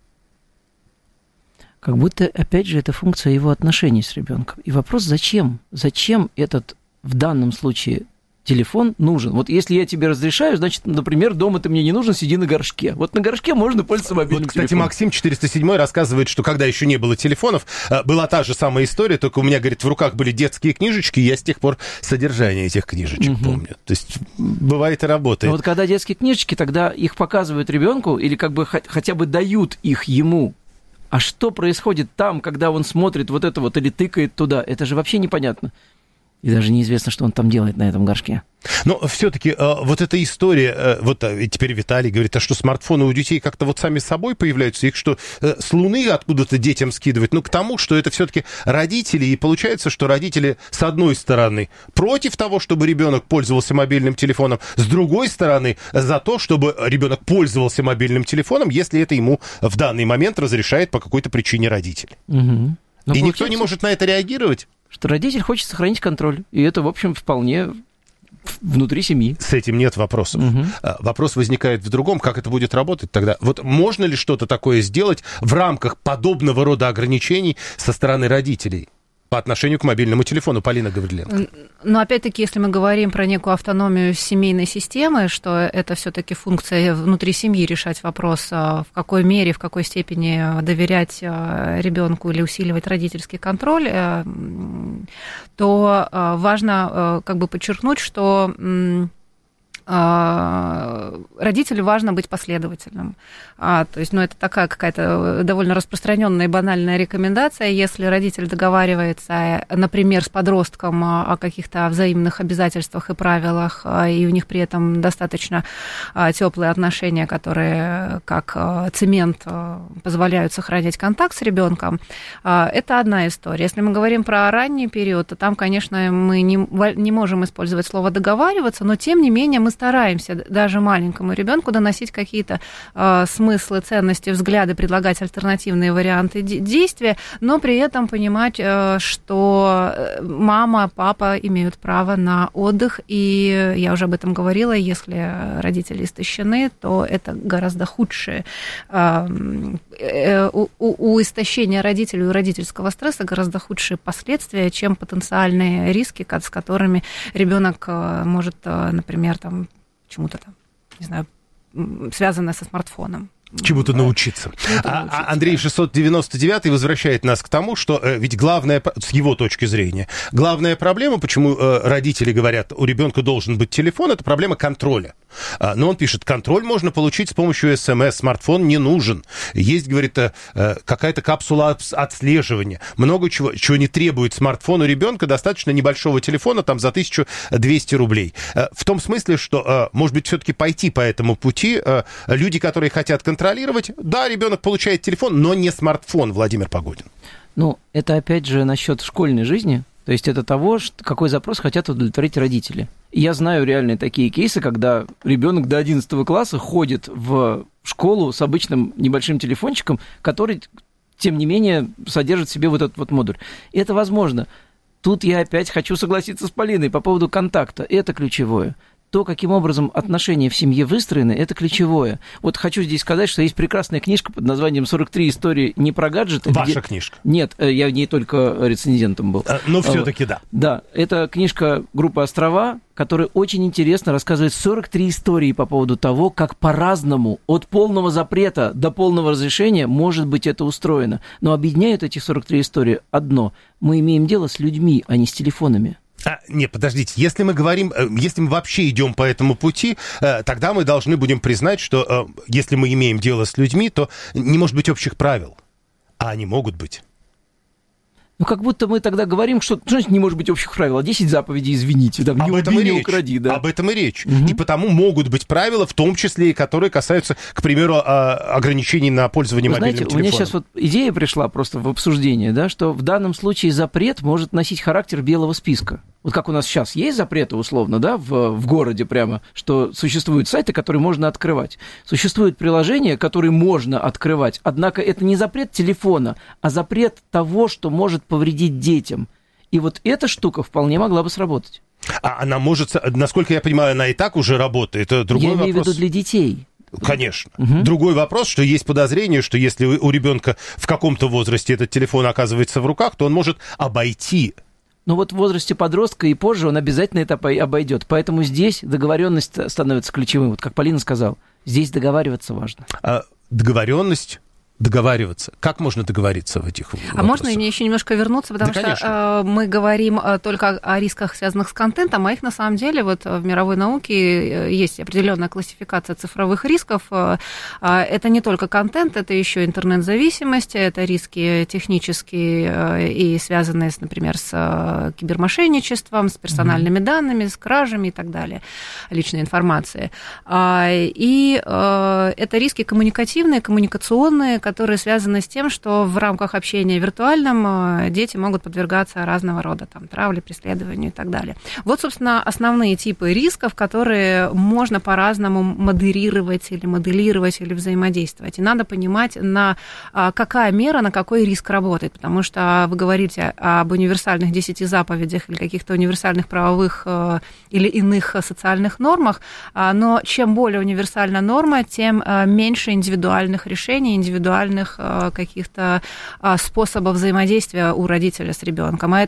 Как будто, опять же, это функция его отношений с ребенком. И вопрос, зачем? Зачем этот в данном случае телефон нужен? Вот если я тебе разрешаю, значит, например, дома ты мне не нужен, сиди на горшке. Вот на горшке можно пользоваться мобильным вот, кстати, телефоном. Максим четыреста седьмой рассказывает, что когда еще не было телефонов, была та же самая история, только у меня, говорит, в руках были детские книжечки, и я с тех пор содержание этих книжечек угу. помню. То есть бывает и работает. Но вот когда детские книжечки, тогда их показывают ребенку или как бы хотя бы дают их ему. А что происходит там, когда он смотрит вот это вот или тыкает туда? Это же вообще непонятно. И даже неизвестно, что он там делает на этом горшке. Но все-таки э, вот эта история, э, вот э, теперь Виталий говорит, а что смартфоны у детей как-то вот сами собой появляются, их что, э, с Луны откуда-то детям скидывать? Ну, к тому, что это все-таки родители, и получается, что родители, с одной стороны, против того, чтобы ребенок пользовался мобильным телефоном, с другой стороны, за то, чтобы ребенок пользовался мобильным телефоном, если это ему в данный момент разрешает по какой-то причине родитель. Угу. И никто не может на это реагировать. Что родитель хочет сохранить контроль. И это, в общем, вполне внутри семьи. С этим нет вопросов. Угу. Вопрос возникает в другом, как это будет работать тогда. Вот можно ли что-то такое сделать в рамках подобного рода ограничений со стороны родителей по отношению к мобильному телефону? Полина Гавриленко. Но опять-таки, если мы говорим про некую автономию семейной системы, что это все-таки функция внутри семьи решать вопрос, в какой мере, в какой степени доверять ребенку или усиливать родительский контроль, то важно как бы подчеркнуть, что родителю важно быть последовательным. А, то есть, ну, это такая какая-то довольно распространенная и банальная рекомендация. Если родитель договаривается, например, с подростком о каких-то взаимных обязательствах и правилах, и у них при этом достаточно теплые отношения, которые как цемент позволяют сохранять контакт с ребенком, это одна история. Если мы говорим про ранний период, то там, конечно, мы не, не можем использовать слово «договариваться», но, тем не менее, мы стараемся даже маленькому ребенку доносить какие-то э, смыслы, ценности, взгляды, предлагать альтернативные варианты де- действия, но при этом понимать, э, что мама, папа имеют право на отдых, и я уже об этом говорила, если родители истощены, то это гораздо худшее. Э, э, у, у истощения родителей, у родительского стресса гораздо худшие последствия, чем потенциальные риски, с которыми ребенок может, например, там, чему-то там, не знаю, связанное со смартфоном. Чему-то научиться. Чему-то а, научиться. Андрей шестьсот девяносто девятый возвращает нас к тому, что э, ведь главная, с его точки зрения, главная проблема, почему э, родители говорят, у ребенка должен быть телефон, это проблема контроля. А, но он пишет, контроль можно получить с помощью СМС, смартфон не нужен. Есть, говорит, э, какая-то капсула отслеживания. Много чего, чего не требует смартфон у ребенка, достаточно небольшого телефона, там, за тысячу двести рублей. Э, в том смысле, что, э, может быть, все-таки пойти по этому пути, э, люди, которые хотят контролировать, контролировать. Да, ребенок получает телефон, но не смартфон, Владимир Погодин. Ну, это опять же насчет школьной жизни. То есть это того, что, какой запрос хотят удовлетворить родители. И я знаю реальные такие кейсы, когда ребенок до одиннадцатого класса ходит в школу с обычным небольшим телефончиком, который, тем не менее, содержит в себе вот этот вот модуль. И это возможно. Тут я опять хочу согласиться с Полиной по поводу контакта. Это ключевое. То, каким образом отношения в семье выстроены, это ключевое. Вот хочу здесь сказать, что есть прекрасная книжка под названием «сорок три истории не про гаджеты». Ваша где... книжка? Нет, я в ней только рецензентом был. А, но все-таки да. Да, это книжка группы «Острова», которая очень интересно рассказывает сорок три истории по поводу того, как по-разному, от полного запрета до полного разрешения, может быть это устроено. Но объединяют эти сорок три истории одно. Мы имеем дело с людьми, а не с телефонами. А, не, подождите, если мы говорим, если мы вообще идем по этому пути, тогда мы должны будем признать, что если мы имеем дело с людьми, то не может быть общих правил, а они могут быть. Ну, как будто мы тогда говорим, что, что значит не может быть общих правил, а десять заповедей, извините, там, не убей, не укради. Да. Об этом и речь. Угу. И потому могут быть правила, в том числе и которые касаются, к примеру, ограничений на пользование Вы мобильным знаете, телефоном. У меня сейчас вот идея пришла просто в обсуждение, да, что в данном случае запрет может носить характер белого списка. Вот как у нас сейчас есть запреты, условно, да, в, в городе прямо, что существуют сайты, которые можно открывать. Существуют приложения, которые можно открывать. Однако это не запрет телефона, а запрет того, что может повредить детям. И вот эта штука вполне могла бы сработать. А она может, насколько я понимаю, она и так уже работает. Это другой я имею вопрос. в виду для детей. Конечно. Угу. Другой вопрос, что есть подозрение, что если у ребенка в каком-то возрасте этот телефон оказывается в руках, то он может обойти. Но вот в возрасте подростка и позже он обязательно это обойдет. Поэтому здесь договоренность становится ключевым. Вот как Полина сказала, здесь договариваться важно. А договоренность... Договариваться. Как можно договориться в этих вопросах? А можно мне еще немножко вернуться, потому да, что э, мы говорим э, только о рисках, связанных с контентом, а их на самом деле вот в мировой науке есть определенная классификация цифровых рисков. Э, э, это не только контент, это еще интернет-зависимость, это риски технические э, и связанные, с, например, с э, кибермошенничеством, с персональными mm-hmm. данными, с кражами и так далее, личной информации. Э, и э, это риски коммуникативные, коммуникационные, которые связаны с тем, что в рамках общения виртуальном дети могут подвергаться разного рода там, травле, преследованию и так далее. Вот, собственно, основные типы рисков, которые можно по-разному модерировать или моделировать или взаимодействовать. И надо понимать, на какая мера, на какой риск работает, потому что вы говорите об универсальных десяти заповедях или каких-то универсальных правовых или иных социальных нормах, но чем более универсальна норма, тем меньше индивидуальных решений, индивидуальных каких-то способов взаимодействия у родителя с ребенком. А